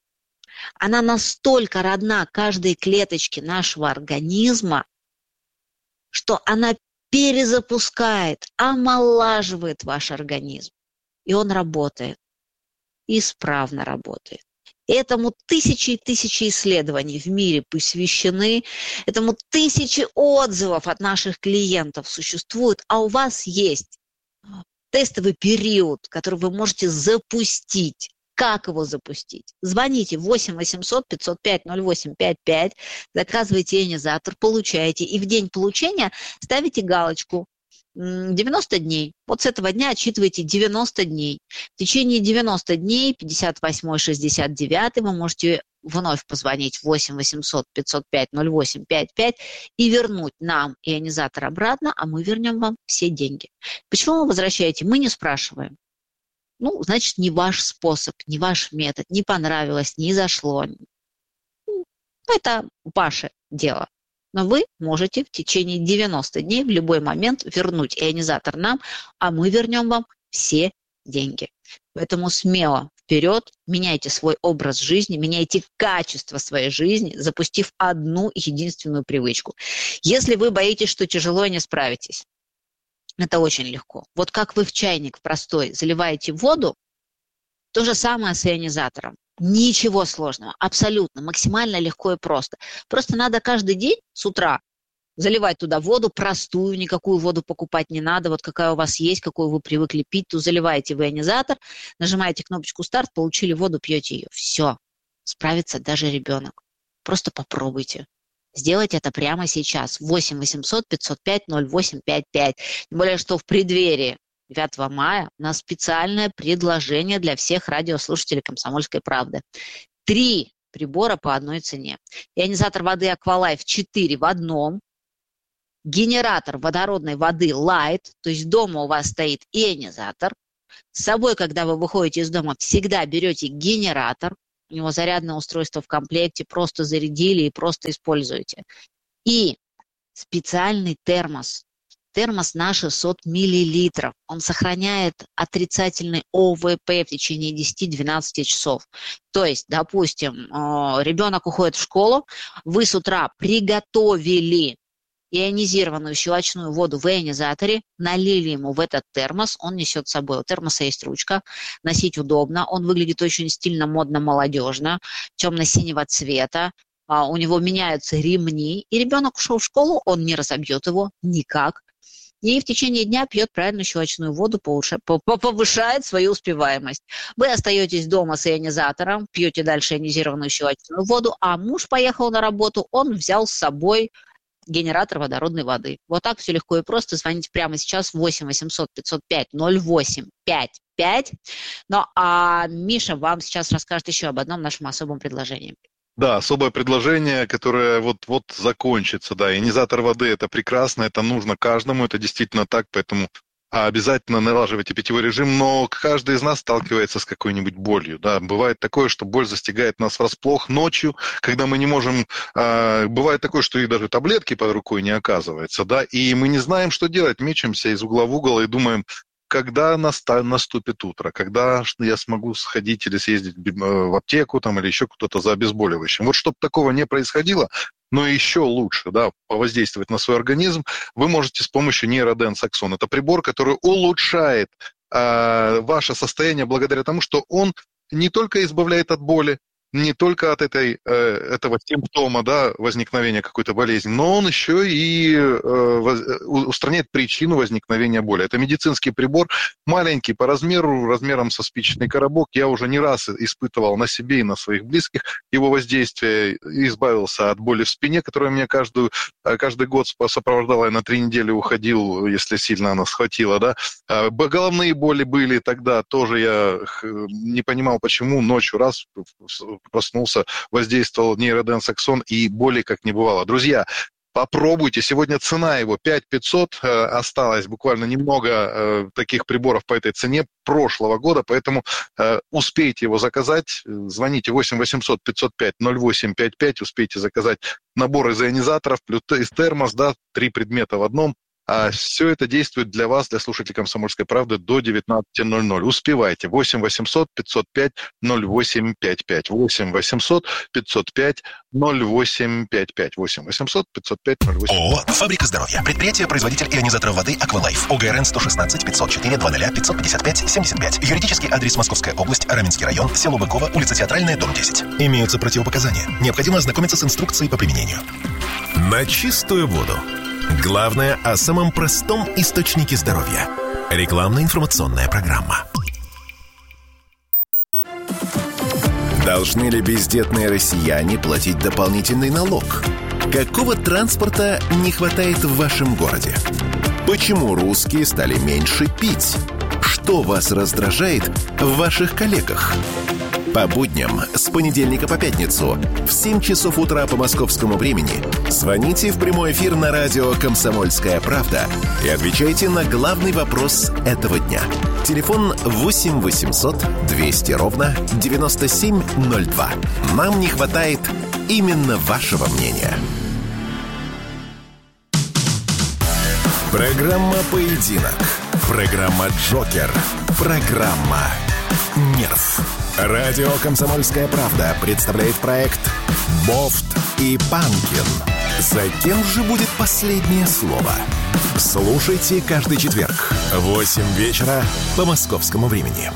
Она настолько родна каждой клеточке нашего организма, что она перезапускает, омолаживает ваш организм. И он работает. Исправно работает. Этому тысячи и тысячи исследований в мире посвящены, этому тысячи отзывов от наших клиентов существуют, а у вас есть тестовый период, который вы можете запустить. Как его запустить? Звоните восемь восемьсот пятьсот пять ноль восемь пять пять, заказывайте ионизатор, получаете, и в день получения ставите галочку девяносто дней. Вот с этого дня отсчитывайте девяносто дней. В течение девяноста дней, пятьдесят восемь шестьдесят девять, вы можете вновь позвонить восемь восемьсот пятьсот пять ноль восемь пять пять и вернуть нам ионизатор обратно, а мы вернем вам все деньги. Почему вы возвращаете? Мы не спрашиваем. Ну, значит, не ваш способ, не ваш метод, не понравилось, не зашло. Это ваше дело. Но вы можете в течение девяноста дней в любой момент вернуть ионизатор нам, а мы вернем вам все деньги. Поэтому смело вперед, меняйте свой образ жизни, меняйте качество своей жизни, запустив одну единственную привычку. Если вы боитесь, что тяжело и не справитесь, это очень легко. Вот как вы в чайник простой заливаете воду, то же самое с ионизатором. Ничего сложного, абсолютно, максимально легко и просто. Просто надо каждый день с утра заливать туда воду простую, никакую воду покупать не надо. Вот какая у вас есть, какую вы привыкли пить, то заливаете в ионизатор, нажимаете кнопочку «Старт», получили воду, пьете ее. Все, справится даже ребенок. Просто попробуйте. сделать это прямо сейчас. восемь восемьсот пятьсот пять ноль восемь пять пять. Тем более, что в преддверии девятого мая у нас специальное предложение для всех радиослушателей «Комсомольской правды». Три прибора по одной цене. Ионизатор воды «Аквалайф» четыре в одном. Генератор водородной воды Light, то есть дома у вас стоит ионизатор. С собой, когда вы выходите из дома, всегда берете генератор. У него зарядное устройство в комплекте, просто зарядили и просто используете. И специальный термос. Термос на шестьсот миллилитров. Он сохраняет отрицательный о вэ пэ в течение десять-двенадцать часов. То есть, допустим, ребенок уходит в школу, вы с утра приготовили ионизированную щелочную воду в ионизаторе, налили ему в этот термос, он несет с собой. У термоса есть ручка, носить удобно, он выглядит очень стильно, модно, молодежно, темно-синего цвета, а, у него меняются ремни, и ребенок ушел в школу, он не разобьет его никак, и в течение дня пьет правильную щелочную воду, повышает свою успеваемость. Вы остаетесь дома с ионизатором, пьете дальше ионизированную щелочную воду, а муж поехал на работу, он взял с собой генератор водородной воды. Вот так все легко и просто. Звоните прямо сейчас восемь восемьсот пятьсот пять ноль восемь пять пять. Ну, а Миша вам сейчас расскажет еще об одном нашем особом предложении. Да, особое предложение, которое вот-вот закончится. Да, ионизатор воды – это прекрасно, это нужно каждому, это действительно так, поэтому обязательно налаживайте питьевой режим, но каждый из нас сталкивается с какой-нибудь болью. Да. Бывает такое, что боль застигает нас врасплох ночью, когда мы не можем... Э, бывает такое, что и даже таблетки под рукой не оказывается, да, и мы не знаем, что делать, мечемся из угла в угол и думаем, когда наступит утро, когда я смогу сходить или съездить в аптеку там, или еще кто-то за обезболивающим. Вот чтобы такого не происходило, но еще лучше, да, повоздействовать на свой организм, вы можете с помощью нейроденс Аксон. Это прибор, который улучшает э, ваше состояние благодаря тому, что он не только избавляет от боли, не только от этой, э, этого симптома, да, возникновения какой-то болезни, но он еще и э, воз, устраняет причину возникновения боли. Это медицинский прибор, маленький по размеру, размером со спичечный коробок. Я уже не раз испытывал на себе и на своих близких его воздействие, избавился от боли в спине, которая меня каждую, каждый год сопровождала. Я на три недели уходил, если сильно она схватила, да. Головные боли были тогда, тоже я не понимал, почему ночью раз проснулся, воздействовал нейроденс Аксон, и боли как не бывало. Друзья, попробуйте. Сегодня цена его пять тысяч пятьсот. Э, осталось буквально немного э, таких приборов по этой цене прошлого года, поэтому э, успейте его заказать. Звоните восемь восемьсот пятьсот пять ноль восемь пять пять. Успейте заказать набор из ионизаторов, плюс термос, да, три предмета в одном. А все это действует для вас, для слушателей «Комсомольской правды» до девятнадцати ноль-ноль. Успевайте. восемь восемьсот пятьсот пять ноль восемь пять пять. восемь восемьсот пятьсот пять ноль восемь пять пять. восемь восемьсот пятьсот пять ноль восемь. ООО «Фабрика здоровья». Предприятие-производитель ионизаторов воды «Аквалайф». ОГРН сто шестнадцать пятьсот четыре двадцать пятьсот пятьдесят пять семьдесят пять. Юридический адрес: Московская область, Раменский район, село Быково, улица Театральная, дом десять. Имеются противопоказания. Необходимо ознакомиться с инструкцией по применению. На чистую воду. Главное о самом простом источнике здоровья. Рекламно-информационная программа. Должны ли бездетные россияне платить дополнительный налог? Какого транспорта не хватает в вашем городе? Почему русские стали меньше пить? Что вас раздражает в ваших коллегах? По будням с понедельника по пятницу в семь часов утра по московскому времени звоните в прямой эфир на радио «Комсомольская правда» и отвечайте на главный вопрос этого дня. Телефон восемь восемьсот двести ровно девяносто семь ноль два. Нам не хватает именно вашего мнения. Программа «Поединок». Программа «Джокер». Программа «Нерв». Радио «Комсомольская правда» представляет проект «Бофт и Панкин». За кем же будет последнее слово? Слушайте каждый четверг в восемь вечера по московскому времени.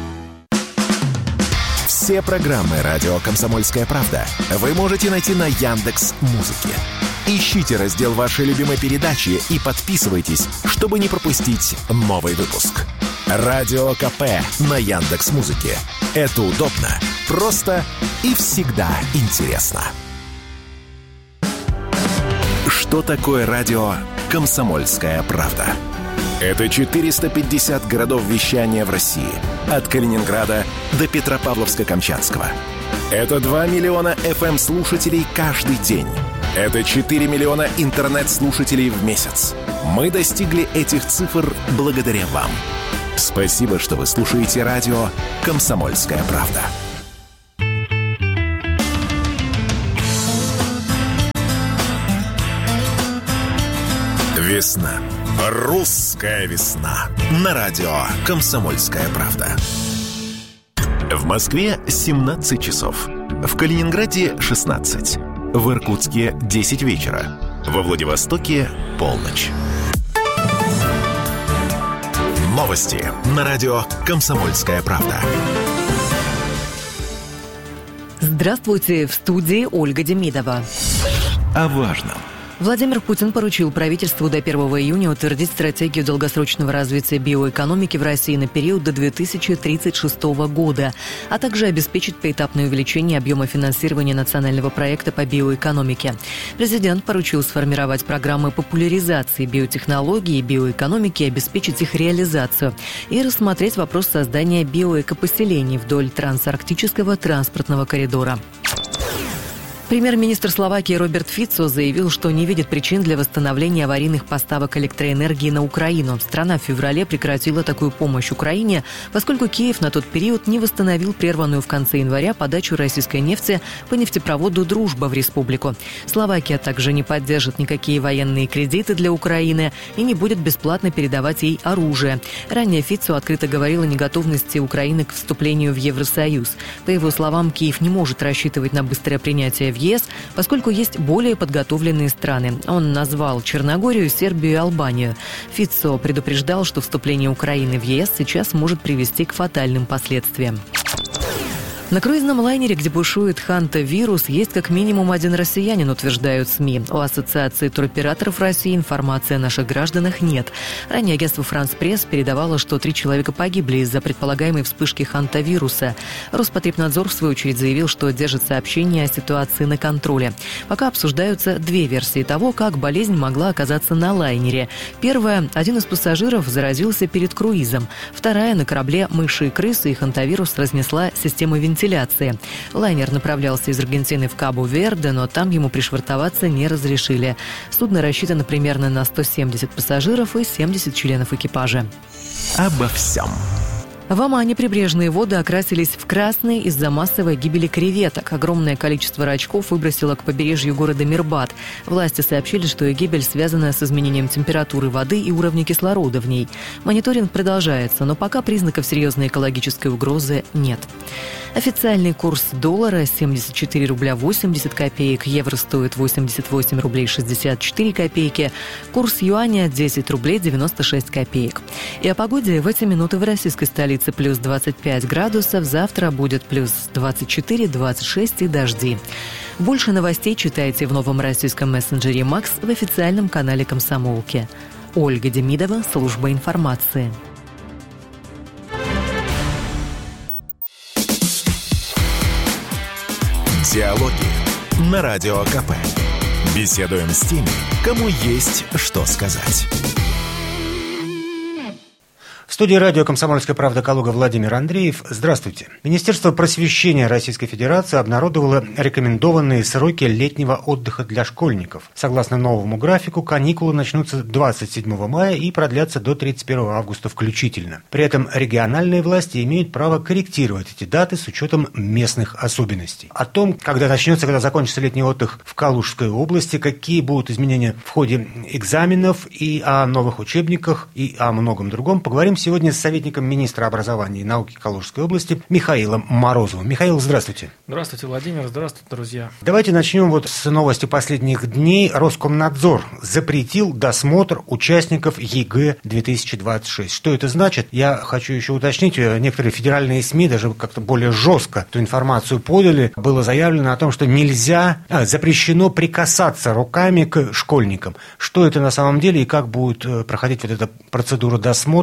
Все программы «Радио Комсомольская правда» вы можете найти на Яндекс.Музыке. Ищите раздел вашей любимой передачи и подписывайтесь, чтобы не пропустить новый выпуск. Радио КП на Яндекс.Музыке. Это удобно, просто и всегда интересно. что такое радио «Комсомольская правда». Это четыреста пятьдесят городов вещания в России. От Калининграда до Петропавловска-Камчатского. Это два миллиона эф эм-слушателей каждый день. Это четыре миллиона интернет-слушателей в месяц. Мы достигли этих цифр благодаря вам. Спасибо, что вы слушаете радио «Комсомольская правда». Весна. Русская весна. На радио «Комсомольская правда». В Москве семнадцать часов. В Калининграде шестнадцать. В Иркутске десять вечера. Во Владивостоке полночь. Новости на радио «Комсомольская правда». Здравствуйте, в студии Ольга Демидова. О важном. Владимир Путин поручил правительству до первого июня утвердить стратегию долгосрочного развития биоэкономики в России на период до две тысячи тридцать шестого года, а также обеспечить поэтапное увеличение объема финансирования национального проекта по биоэкономике. Президент поручил сформировать программы популяризации биотехнологий и биоэкономики, обеспечить их реализацию и рассмотреть вопрос создания биоэкопоселений вдоль трансарктического транспортного коридора. Премьер-министр Словакии Роберт Фицо заявил, что не видит причин для восстановления аварийных поставок электроэнергии на Украину. Страна в феврале прекратила такую помощь Украине, поскольку Киев на тот период не восстановил прерванную в конце января подачу российской нефти по нефтепроводу «Дружба» в республику. Словакия также не поддержит никакие военные кредиты для Украины и не будет бесплатно передавать ей оружие. Ранее Фицо открыто говорил о неготовности Украины к вступлению в Евросоюз. По его словам, Киев не может рассчитывать на быстрое принятие в ЕС, поскольку есть более подготовленные страны. Он назвал Черногорию, Сербию и Албанию. Фицо предупреждал, что вступление Украины в ЕС сейчас может привести к фатальным последствиям. На круизном лайнере, где бушует ханта-вирус, есть как минимум один россиянин, утверждают СМИ. У Ассоциации туроператоров России информации о наших гражданах нет. Ранее агентство «Франс Пресс» передавало, что три человека погибли из-за предполагаемой вспышки ханта-вируса. Роспотребнадзор, в свою очередь, заявил, что держит сообщение о ситуации на контроле. Пока обсуждаются две версии того, как болезнь могла оказаться на лайнере. Первая – один из пассажиров заразился перед круизом. Вторая – на корабле мыши и крысы, и хантавирус разнесла систему вентиляции. Лайнер направлялся из Аргентины в Кабо-Верде, но там ему пришвартоваться не разрешили. Судно рассчитано примерно на сто семьдесят пассажиров и семьдесят членов экипажа. Обо всем. В Омане прибрежные воды окрасились в красный из-за массовой гибели креветок. Огромное количество рачков выбросило к побережью города Мирбад. Власти сообщили, что их гибель связана с изменением температуры воды и уровня кислорода в ней. Мониторинг продолжается, но пока признаков серьезной экологической угрозы нет. Официальный курс доллара семьдесят четыре рубля восемьдесят копеек, евро стоит восемьдесят восемь рублей шестьдесят четыре копейки, курс юаня десять рублей девяносто шесть копеек. И о погоде в эти минуты в российской столице плюс двадцать пять градусов, завтра будет плюс двадцать четыре двадцать шесть и дожди. Больше новостей читайте в новом российском мессенджере «Макс» в официальном канале «Комсомолки». Ольга Демидова, служба информации. Диалоги на Радио КП. Беседуем с теми, кому есть что сказать. В студии радио «Комсомольская правда» Калуга Владимир Андреев. Здравствуйте. Министерство просвещения Российской Федерации обнародовало рекомендованные сроки летнего отдыха для школьников. Согласно новому графику, каникулы начнутся двадцать седьмого мая и продлятся до тридцать первого августа включительно. При этом региональные власти имеют право корректировать эти даты с учетом местных особенностей. О том, когда начнется, когда закончится летний отдых в Калужской области, какие будут изменения в ходе экзаменов и о новых учебниках и о многом другом, поговорим сегодня с советником министра образования и науки Калужской области Михаилом Морозовым. Михаил, здравствуйте. Здравствуйте, Владимир. Здравствуйте, друзья. Давайте начнем вот с новости последних дней. Роскомнадзор запретил досмотр участников ЕГЭ две тысячи двадцать шесть. Что это значит? Я хочу еще уточнить. Некоторые федеральные СМИ даже как-то более жестко эту информацию подали. Было заявлено о том, что нельзя, а, запрещено прикасаться руками к школьникам. Что это на самом деле и как будет проходить вот эта процедура досмотра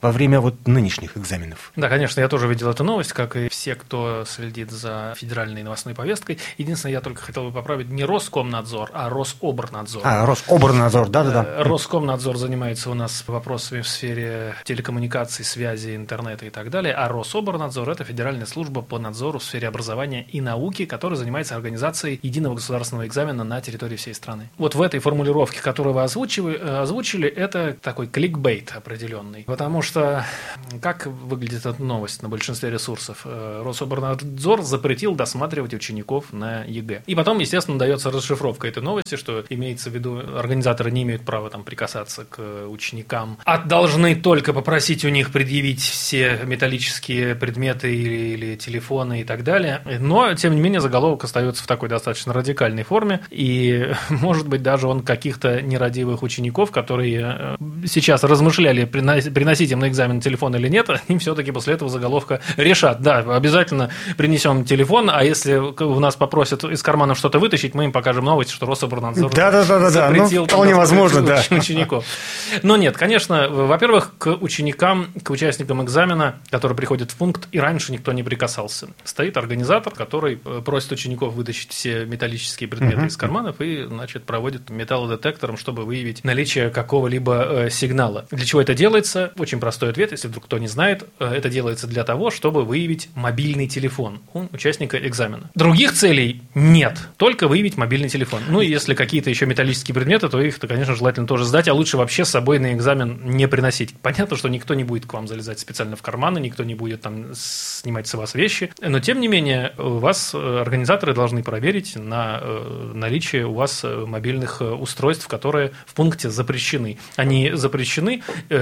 во время вот нынешних экзаменов. Да, конечно, я тоже видел эту новость, как и все, кто следит за федеральной новостной повесткой. Единственное, я только хотел бы поправить, не Роскомнадзор, а Рособорнадзор. А, Рособорнадзор, да-да-да. Роскомнадзор занимается у нас вопросами в сфере телекоммуникаций, связи, интернета и так далее, а Рособорнадзор – это федеральная служба по надзору в сфере образования и науки, которая занимается организацией единого государственного экзамена на территории всей страны. Вот в этой формулировке, которую вы озвучили, озвучили это такой кликбейт определенный. Потому что как выглядит эта новость на большинстве ресурсов? Рособорнадзор запретил досматривать учеников на ЕГЭ. И потом, естественно, дается расшифровка этой новости, что имеется в виду, организаторы не имеют права там прикасаться к ученикам, а должны только попросить у них предъявить все металлические предметы или, или телефоны и так далее. Но, тем не менее, заголовок остается в такой достаточно радикальной форме, и, может быть, даже он каких-то нерадивых учеников, которые сейчас размышляли, приносить им на экзамен телефон или нет, им все-таки после этого заголовка решат. Да, обязательно принесем телефон, а если у нас попросят из кармана что-то вытащить, мы им покажем новость, что Рособорнадзор да, да, да, да, запретил ну, вполне возможно, да. учеников. Но нет, конечно, во-первых, к ученикам, к участникам экзамена, которые приходят в пункт, и раньше никто не прикасался. Стоит организатор, который просит учеников вытащить все металлические предметы uh-huh. из карманов и, значит, проводит металлодетектором, чтобы выявить наличие какого-либо э, сигнала. Для чего это делается? Очень простой ответ, если вдруг кто не знает. Это делается для того, чтобы выявить мобильный телефон у участника экзамена. Других целей нет, только выявить мобильный телефон. Ну и если какие-то еще металлические предметы, то их, конечно, желательно тоже сдать, а лучше вообще с собой на экзамен не приносить. Понятно, что никто не будет к вам залезать специально в карманы, никто не будет там снимать с вас вещи, но тем не менее вас организаторы должны проверить на наличие у вас мобильных устройств, которые в пункте запрещены. Они запрещены,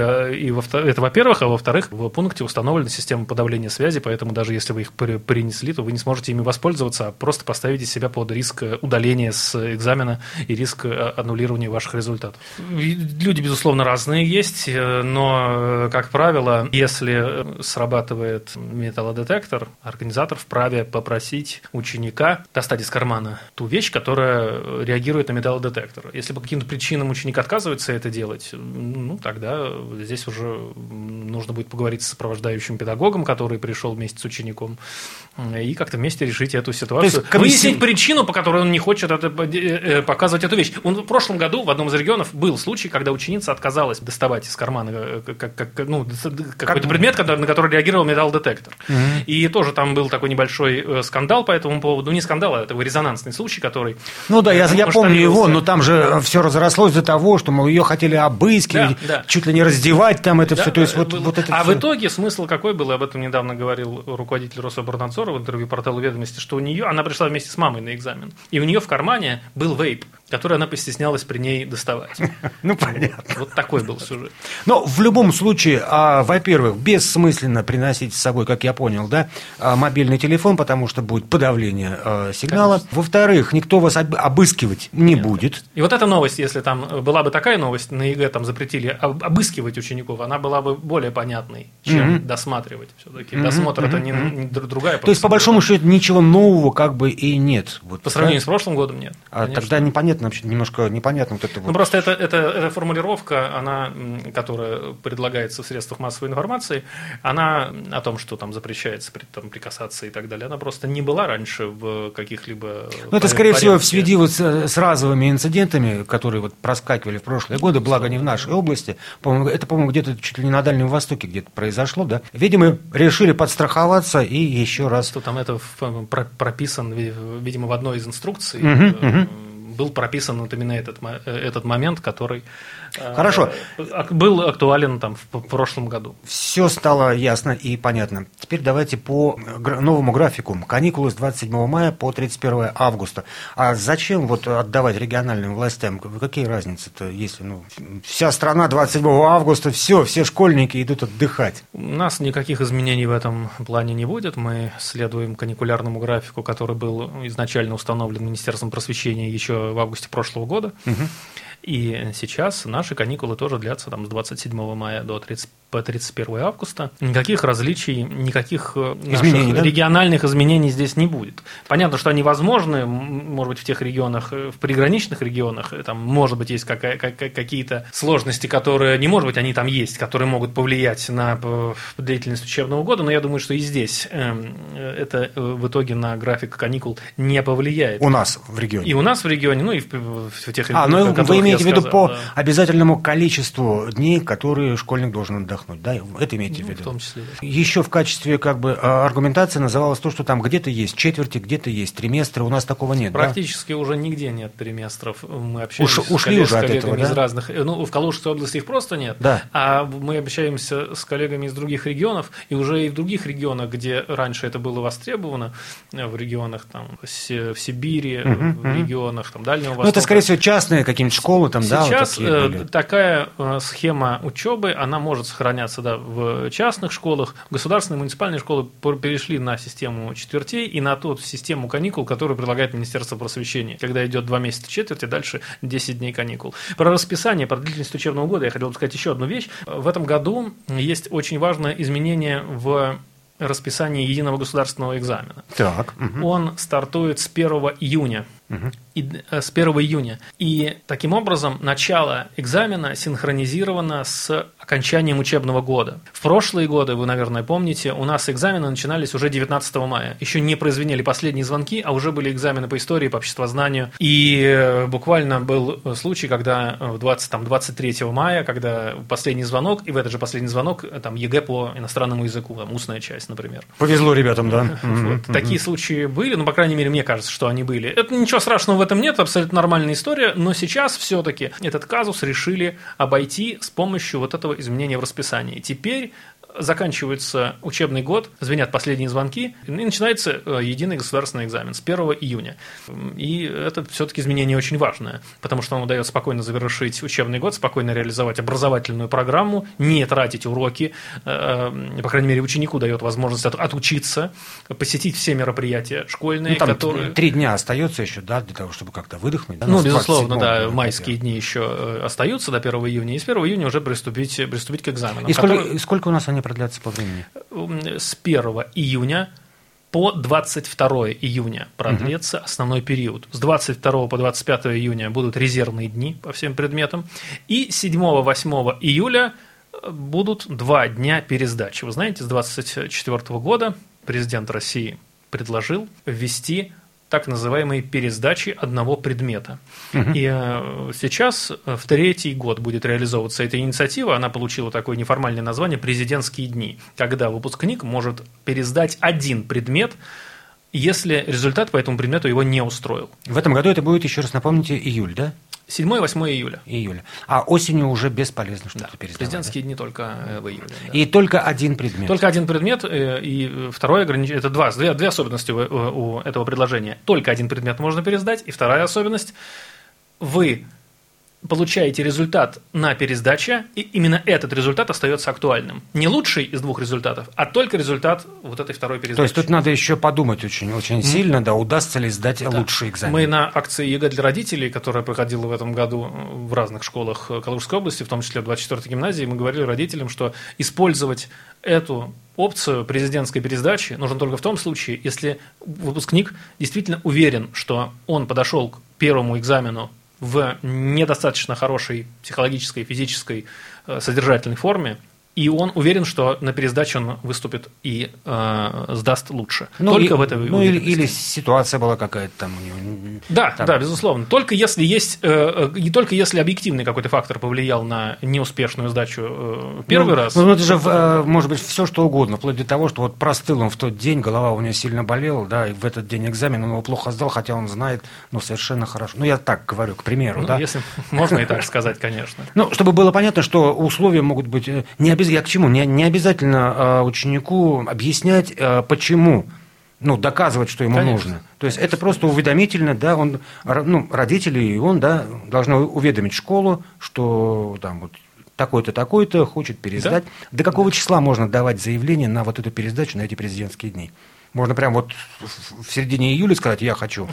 и это во-первых, а во-вторых, в пункте установлена система подавления связи, поэтому даже если вы их принесли, то вы не сможете ими воспользоваться, а просто поставите себя под риск удаления с экзамена и риск аннулирования ваших результатов. Люди, безусловно, разные есть, но, как правило, если срабатывает металлодетектор, организатор вправе попросить ученика достать из кармана ту вещь, которая реагирует на металлодетектор. Если по каким-то причинам ученик отказывается это делать, ну, тогда здесь уже нужно будет поговорить с сопровождающим педагогом, который пришел вместе с учеником, и как-то вместе решить эту ситуацию. Комиссия... Выяснить причину, по которой он не хочет это, показывать эту вещь. Он, в прошлом году в одном из регионов был случай, когда ученица отказалась доставать из кармана как, как, ну, какой-то как... предмет, на который реагировал металлодетектор. Угу. И тоже там был такой небольшой скандал по этому поводу. Ну, не скандал, а это резонансный случай, который... Ну да, я, я помню его, но там же все разрослось из-за того, что, мол, ее хотели обыскивать, да, да. чуть ли не раздевать там это да, все. То есть, вот, вот это а все... в итоге смысл какой был, об этом недавно говорил руководитель Рособорнадзора в интервью порталу «Ведомости», что у нее, она пришла вместе с мамой на экзамен, и у нее в кармане был вейп, который она постеснялась при ней доставать. Ну, понятно. Вот такой был сюжет. Но в любом случае, во-первых, бессмысленно приносить с собой, как я понял, да, мобильный телефон, потому что будет подавление сигнала. Конечно. Во-вторых, никто вас обыскивать не Нет. будет. И вот эта новость, если там была бы такая новость, на ЕГЭ там запретили обыскивать учеников, она была бы более понятной, чем mm-hmm. досматривать. Все-таки mm-hmm. досмотр mm-hmm. это не, не другая. То есть, по большому счету, ничего нового как бы и нет. Вот, по сравнению да? с прошлым годом нет. А тогда непонятно, вообще немножко непонятно вот это вот. Ну, просто это, это, эта формулировка, она, которая предлагается в средствах массовой информации, она о том, что там запрещается там, прикасаться и так далее, она просто не была раньше в каких-либо... Ну, это, скорее порядке. всего, в связи вот с, с разовыми инцидентами, которые вот проскакивали в прошлые годы, благо не в нашей области, по-моему, это, по-моему, где-то чуть ли не на Дальнем Востоке где-то произошло, да? Видимо, решили подстраховаться и еще раз... Что там это прописан, видимо, в одной из инструкций, угу, угу. был прописан вот именно этот, этот момент, который Хорошо. был актуален там в прошлом году. Все стало ясно и понятно. Теперь давайте по новому графику. Каникулы с двадцать седьмого мая по тридцать первого августа. А зачем вот отдавать региональным властям? Какие разницы-то, если ну, вся страна двадцать седьмого августа, все, все школьники идут отдыхать? У нас никаких изменений в этом плане не будет. Мы следуем каникулярному графику, который был изначально установлен Министерством просвещения еще в августе прошлого года. Угу. И сейчас наши каникулы тоже длятся там, с двадцать седьмого мая до тридцать по тридцать первое августа, никаких различий, никаких изменений, наших да? региональных изменений здесь не будет. Понятно, что они возможны, может быть, в тех регионах, в приграничных регионах, там, может быть, есть какая- какие-то сложности, которые, не может быть, они там есть, которые могут повлиять на длительность учебного года, но я думаю, что и здесь это в итоге на график каникул не повлияет. У нас в регионе. И у нас в регионе, ну и в, в тех регионах. А, ну вы имеете в виду по да. обязательному количеству дней, которые школьник должен отдохнуть, да? Это имеете ну, в виду? В том числе. Да. Еще в качестве как бы аргументации называлось то, что там где-то есть четверти, где-то есть триместры, у нас такого нет. Практически да? уже нигде нет триместров. Мы общаемся Уш, ушли с, коллег, уже с коллегами от этого, из да? разных. Ну, в Калужской области их просто нет. Да. А мы общаемся с коллегами из других регионов, и уже и в других регионах, где раньше это было востребовано, в регионах там, в Сибири, угу, в регионах там, Дальнего Востока. Ну, это, скорее всего, частные какие-нибудь школы там, Сейчас да? Вот такие были. Такая схема учебы, она может сохраняться да, в частных школах. Государственные муниципальные школы перешли на систему четвертей и на ту систему каникул, которую предлагает Министерство просвещения, когда идет два месяца четверти, дальше десять дней каникул. Про расписание, про длительность учебного года я хотел бы сказать еще одну вещь. В этом году есть очень важное изменение в расписании единого государственного экзамена. Так. Угу. Он стартует с первого июня. Угу. И, с первого июня. И таким образом начало экзамена синхронизировано с окончанием учебного года. В прошлые годы, вы, наверное, помните, у нас экзамены начинались уже девятнадцатого мая. Еще не прозвенели последние звонки, а уже были экзамены по истории, по обществознанию. И буквально был случай, когда двадцать, там, двадцать третьего мая, когда последний звонок, и в этот же последний звонок там ЕГЭ по иностранному языку, там, устная часть, например. Повезло ребятам, да. Вот. Такие случаи были, ну, по крайней мере, мне кажется, что они были. Это ничего страшного в этом нет, абсолютно нормальная история, но сейчас все-таки этот казус решили обойти с помощью вот этого изменения в расписании. Теперь заканчивается учебный год, звенят последние звонки, и начинается единый государственный экзамен с первого июня. И это все-таки изменение очень важное, потому что оно дает спокойно завершить учебный год, спокойно реализовать образовательную программу, не тратить уроки, по крайней мере, ученику дает возможность отучиться, посетить все мероприятия школьные, ну, там которые... Три дня остается еще, да, для того, чтобы как-то выдохнуть. Да? Ну, безусловно, да, майские дни еще остаются до первого июня, и с первого июня уже приступить, приступить к экзаменам. И сколько, которые... сколько у нас они продлятся по времени? С первого июня по двадцать второе июня продлится угу. основной период. С двадцать второго по двадцать пятое июня будут резервные дни по всем предметам. И седьмого-восьмого июля будут два дня пересдачи. Вы знаете, с двадцать четвёртого года президент России предложил ввести так называемые пересдачи одного предмета. Uh-huh. И э, сейчас в третий год будет реализовываться эта инициатива. Она получила такое неформальное название «Президентские дни», когда выпускник может пересдать один предмет, если результат по этому предмету его не устроил. В этом году это будет, еще раз напомните, июль, да? седьмое-восьмое июля. Июля. А осенью уже бесполезно что-то да. пересдавать. Президентские да? дни только в июле. Да. И только один предмет. Только один предмет, и второе ограничение. Это два, две, две особенности у, у этого предложения. Только один предмет можно пересдать, и вторая особенность – вы получаете результат на пересдаче, и именно этот результат остается актуальным. Не лучший из двух результатов, а только результат вот этой второй пересдачи. То есть тут надо еще подумать очень, очень сильно, да, удастся ли сдать да. лучший экзамен. Мы на акции ЕГЭ для родителей, которая проходила в этом году в разных школах Калужской области, в том числе в двадцать четвёртой гимназии, мы говорили родителям, что использовать эту опцию президентской пересдачи нужно только в том случае, если выпускник действительно уверен, что он подошел к первому экзамену в недостаточно хорошей психологической, физической, содержательной форме, и он уверен, что на пересдаче он выступит и э, сдаст лучше. Ну, Только и, в этой ну, или, или ситуация была какая-то там у него. Да, там. да, безусловно. Только если есть, э, и только если объективный какой-то фактор повлиял на неуспешную сдачу э, первый ну, раз. Ну, это же э, может быть все что угодно, вплоть до того, что вот простыл он в тот день, голова у него сильно болела, да, и в этот день экзамен он его плохо сдал, хотя он знает, ну, совершенно хорошо. Ну, я так говорю, к примеру, ну, да. Если можно и так сказать, конечно. Ну, чтобы было понятно, что условия могут быть не обязательно. Я к чему? Не, не обязательно э, ученику объяснять, э, почему, ну, доказывать, что ему Конечно. нужно. То есть это просто уведомительно, да, он, ну, родители и он, да, должны уведомить школу, что там вот такой-то, такой-то хочет пересдать. Да? До какого числа можно давать заявление на вот эту пересдачу, на эти президентские дни? Можно прям вот в середине июля сказать «я хочу».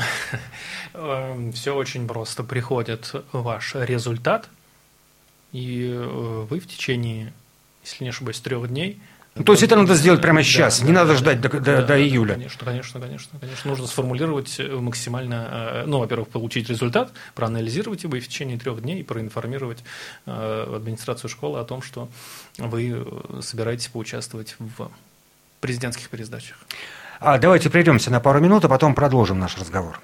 Все очень просто. Приходит ваш результат, и вы в течение если не ошибаюсь, трех дней. Ну, то есть это надо сделать прямо сейчас, да, не да, надо ждать да, до, до, да, до июля. Конечно, конечно, конечно, конечно. Нужно сформулировать максимально, ну, во-первых, получить результат, проанализировать его и в течение трех дней проинформировать администрацию школы о том, что вы собираетесь поучаствовать в президентских пересдачах. А давайте прервемся на пару минут, а потом продолжим наш разговор.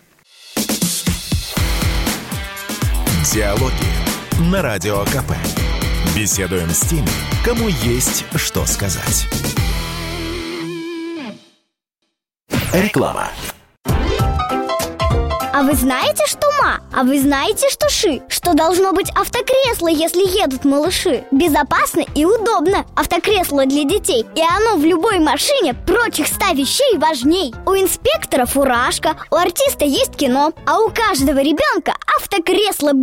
Диалоги на Радио КП. Беседуем с теми, кому есть что сказать. Реклама. А вы знаете, что ма? А вы знаете, что ши? Что должно быть автокресло, если едут малыши? Безопасно и удобно. Автокресло для детей. И оно в любой машине прочих ста вещей важней. У инспектора фуражка, у артиста есть кино, а у каждого ребенка автокресло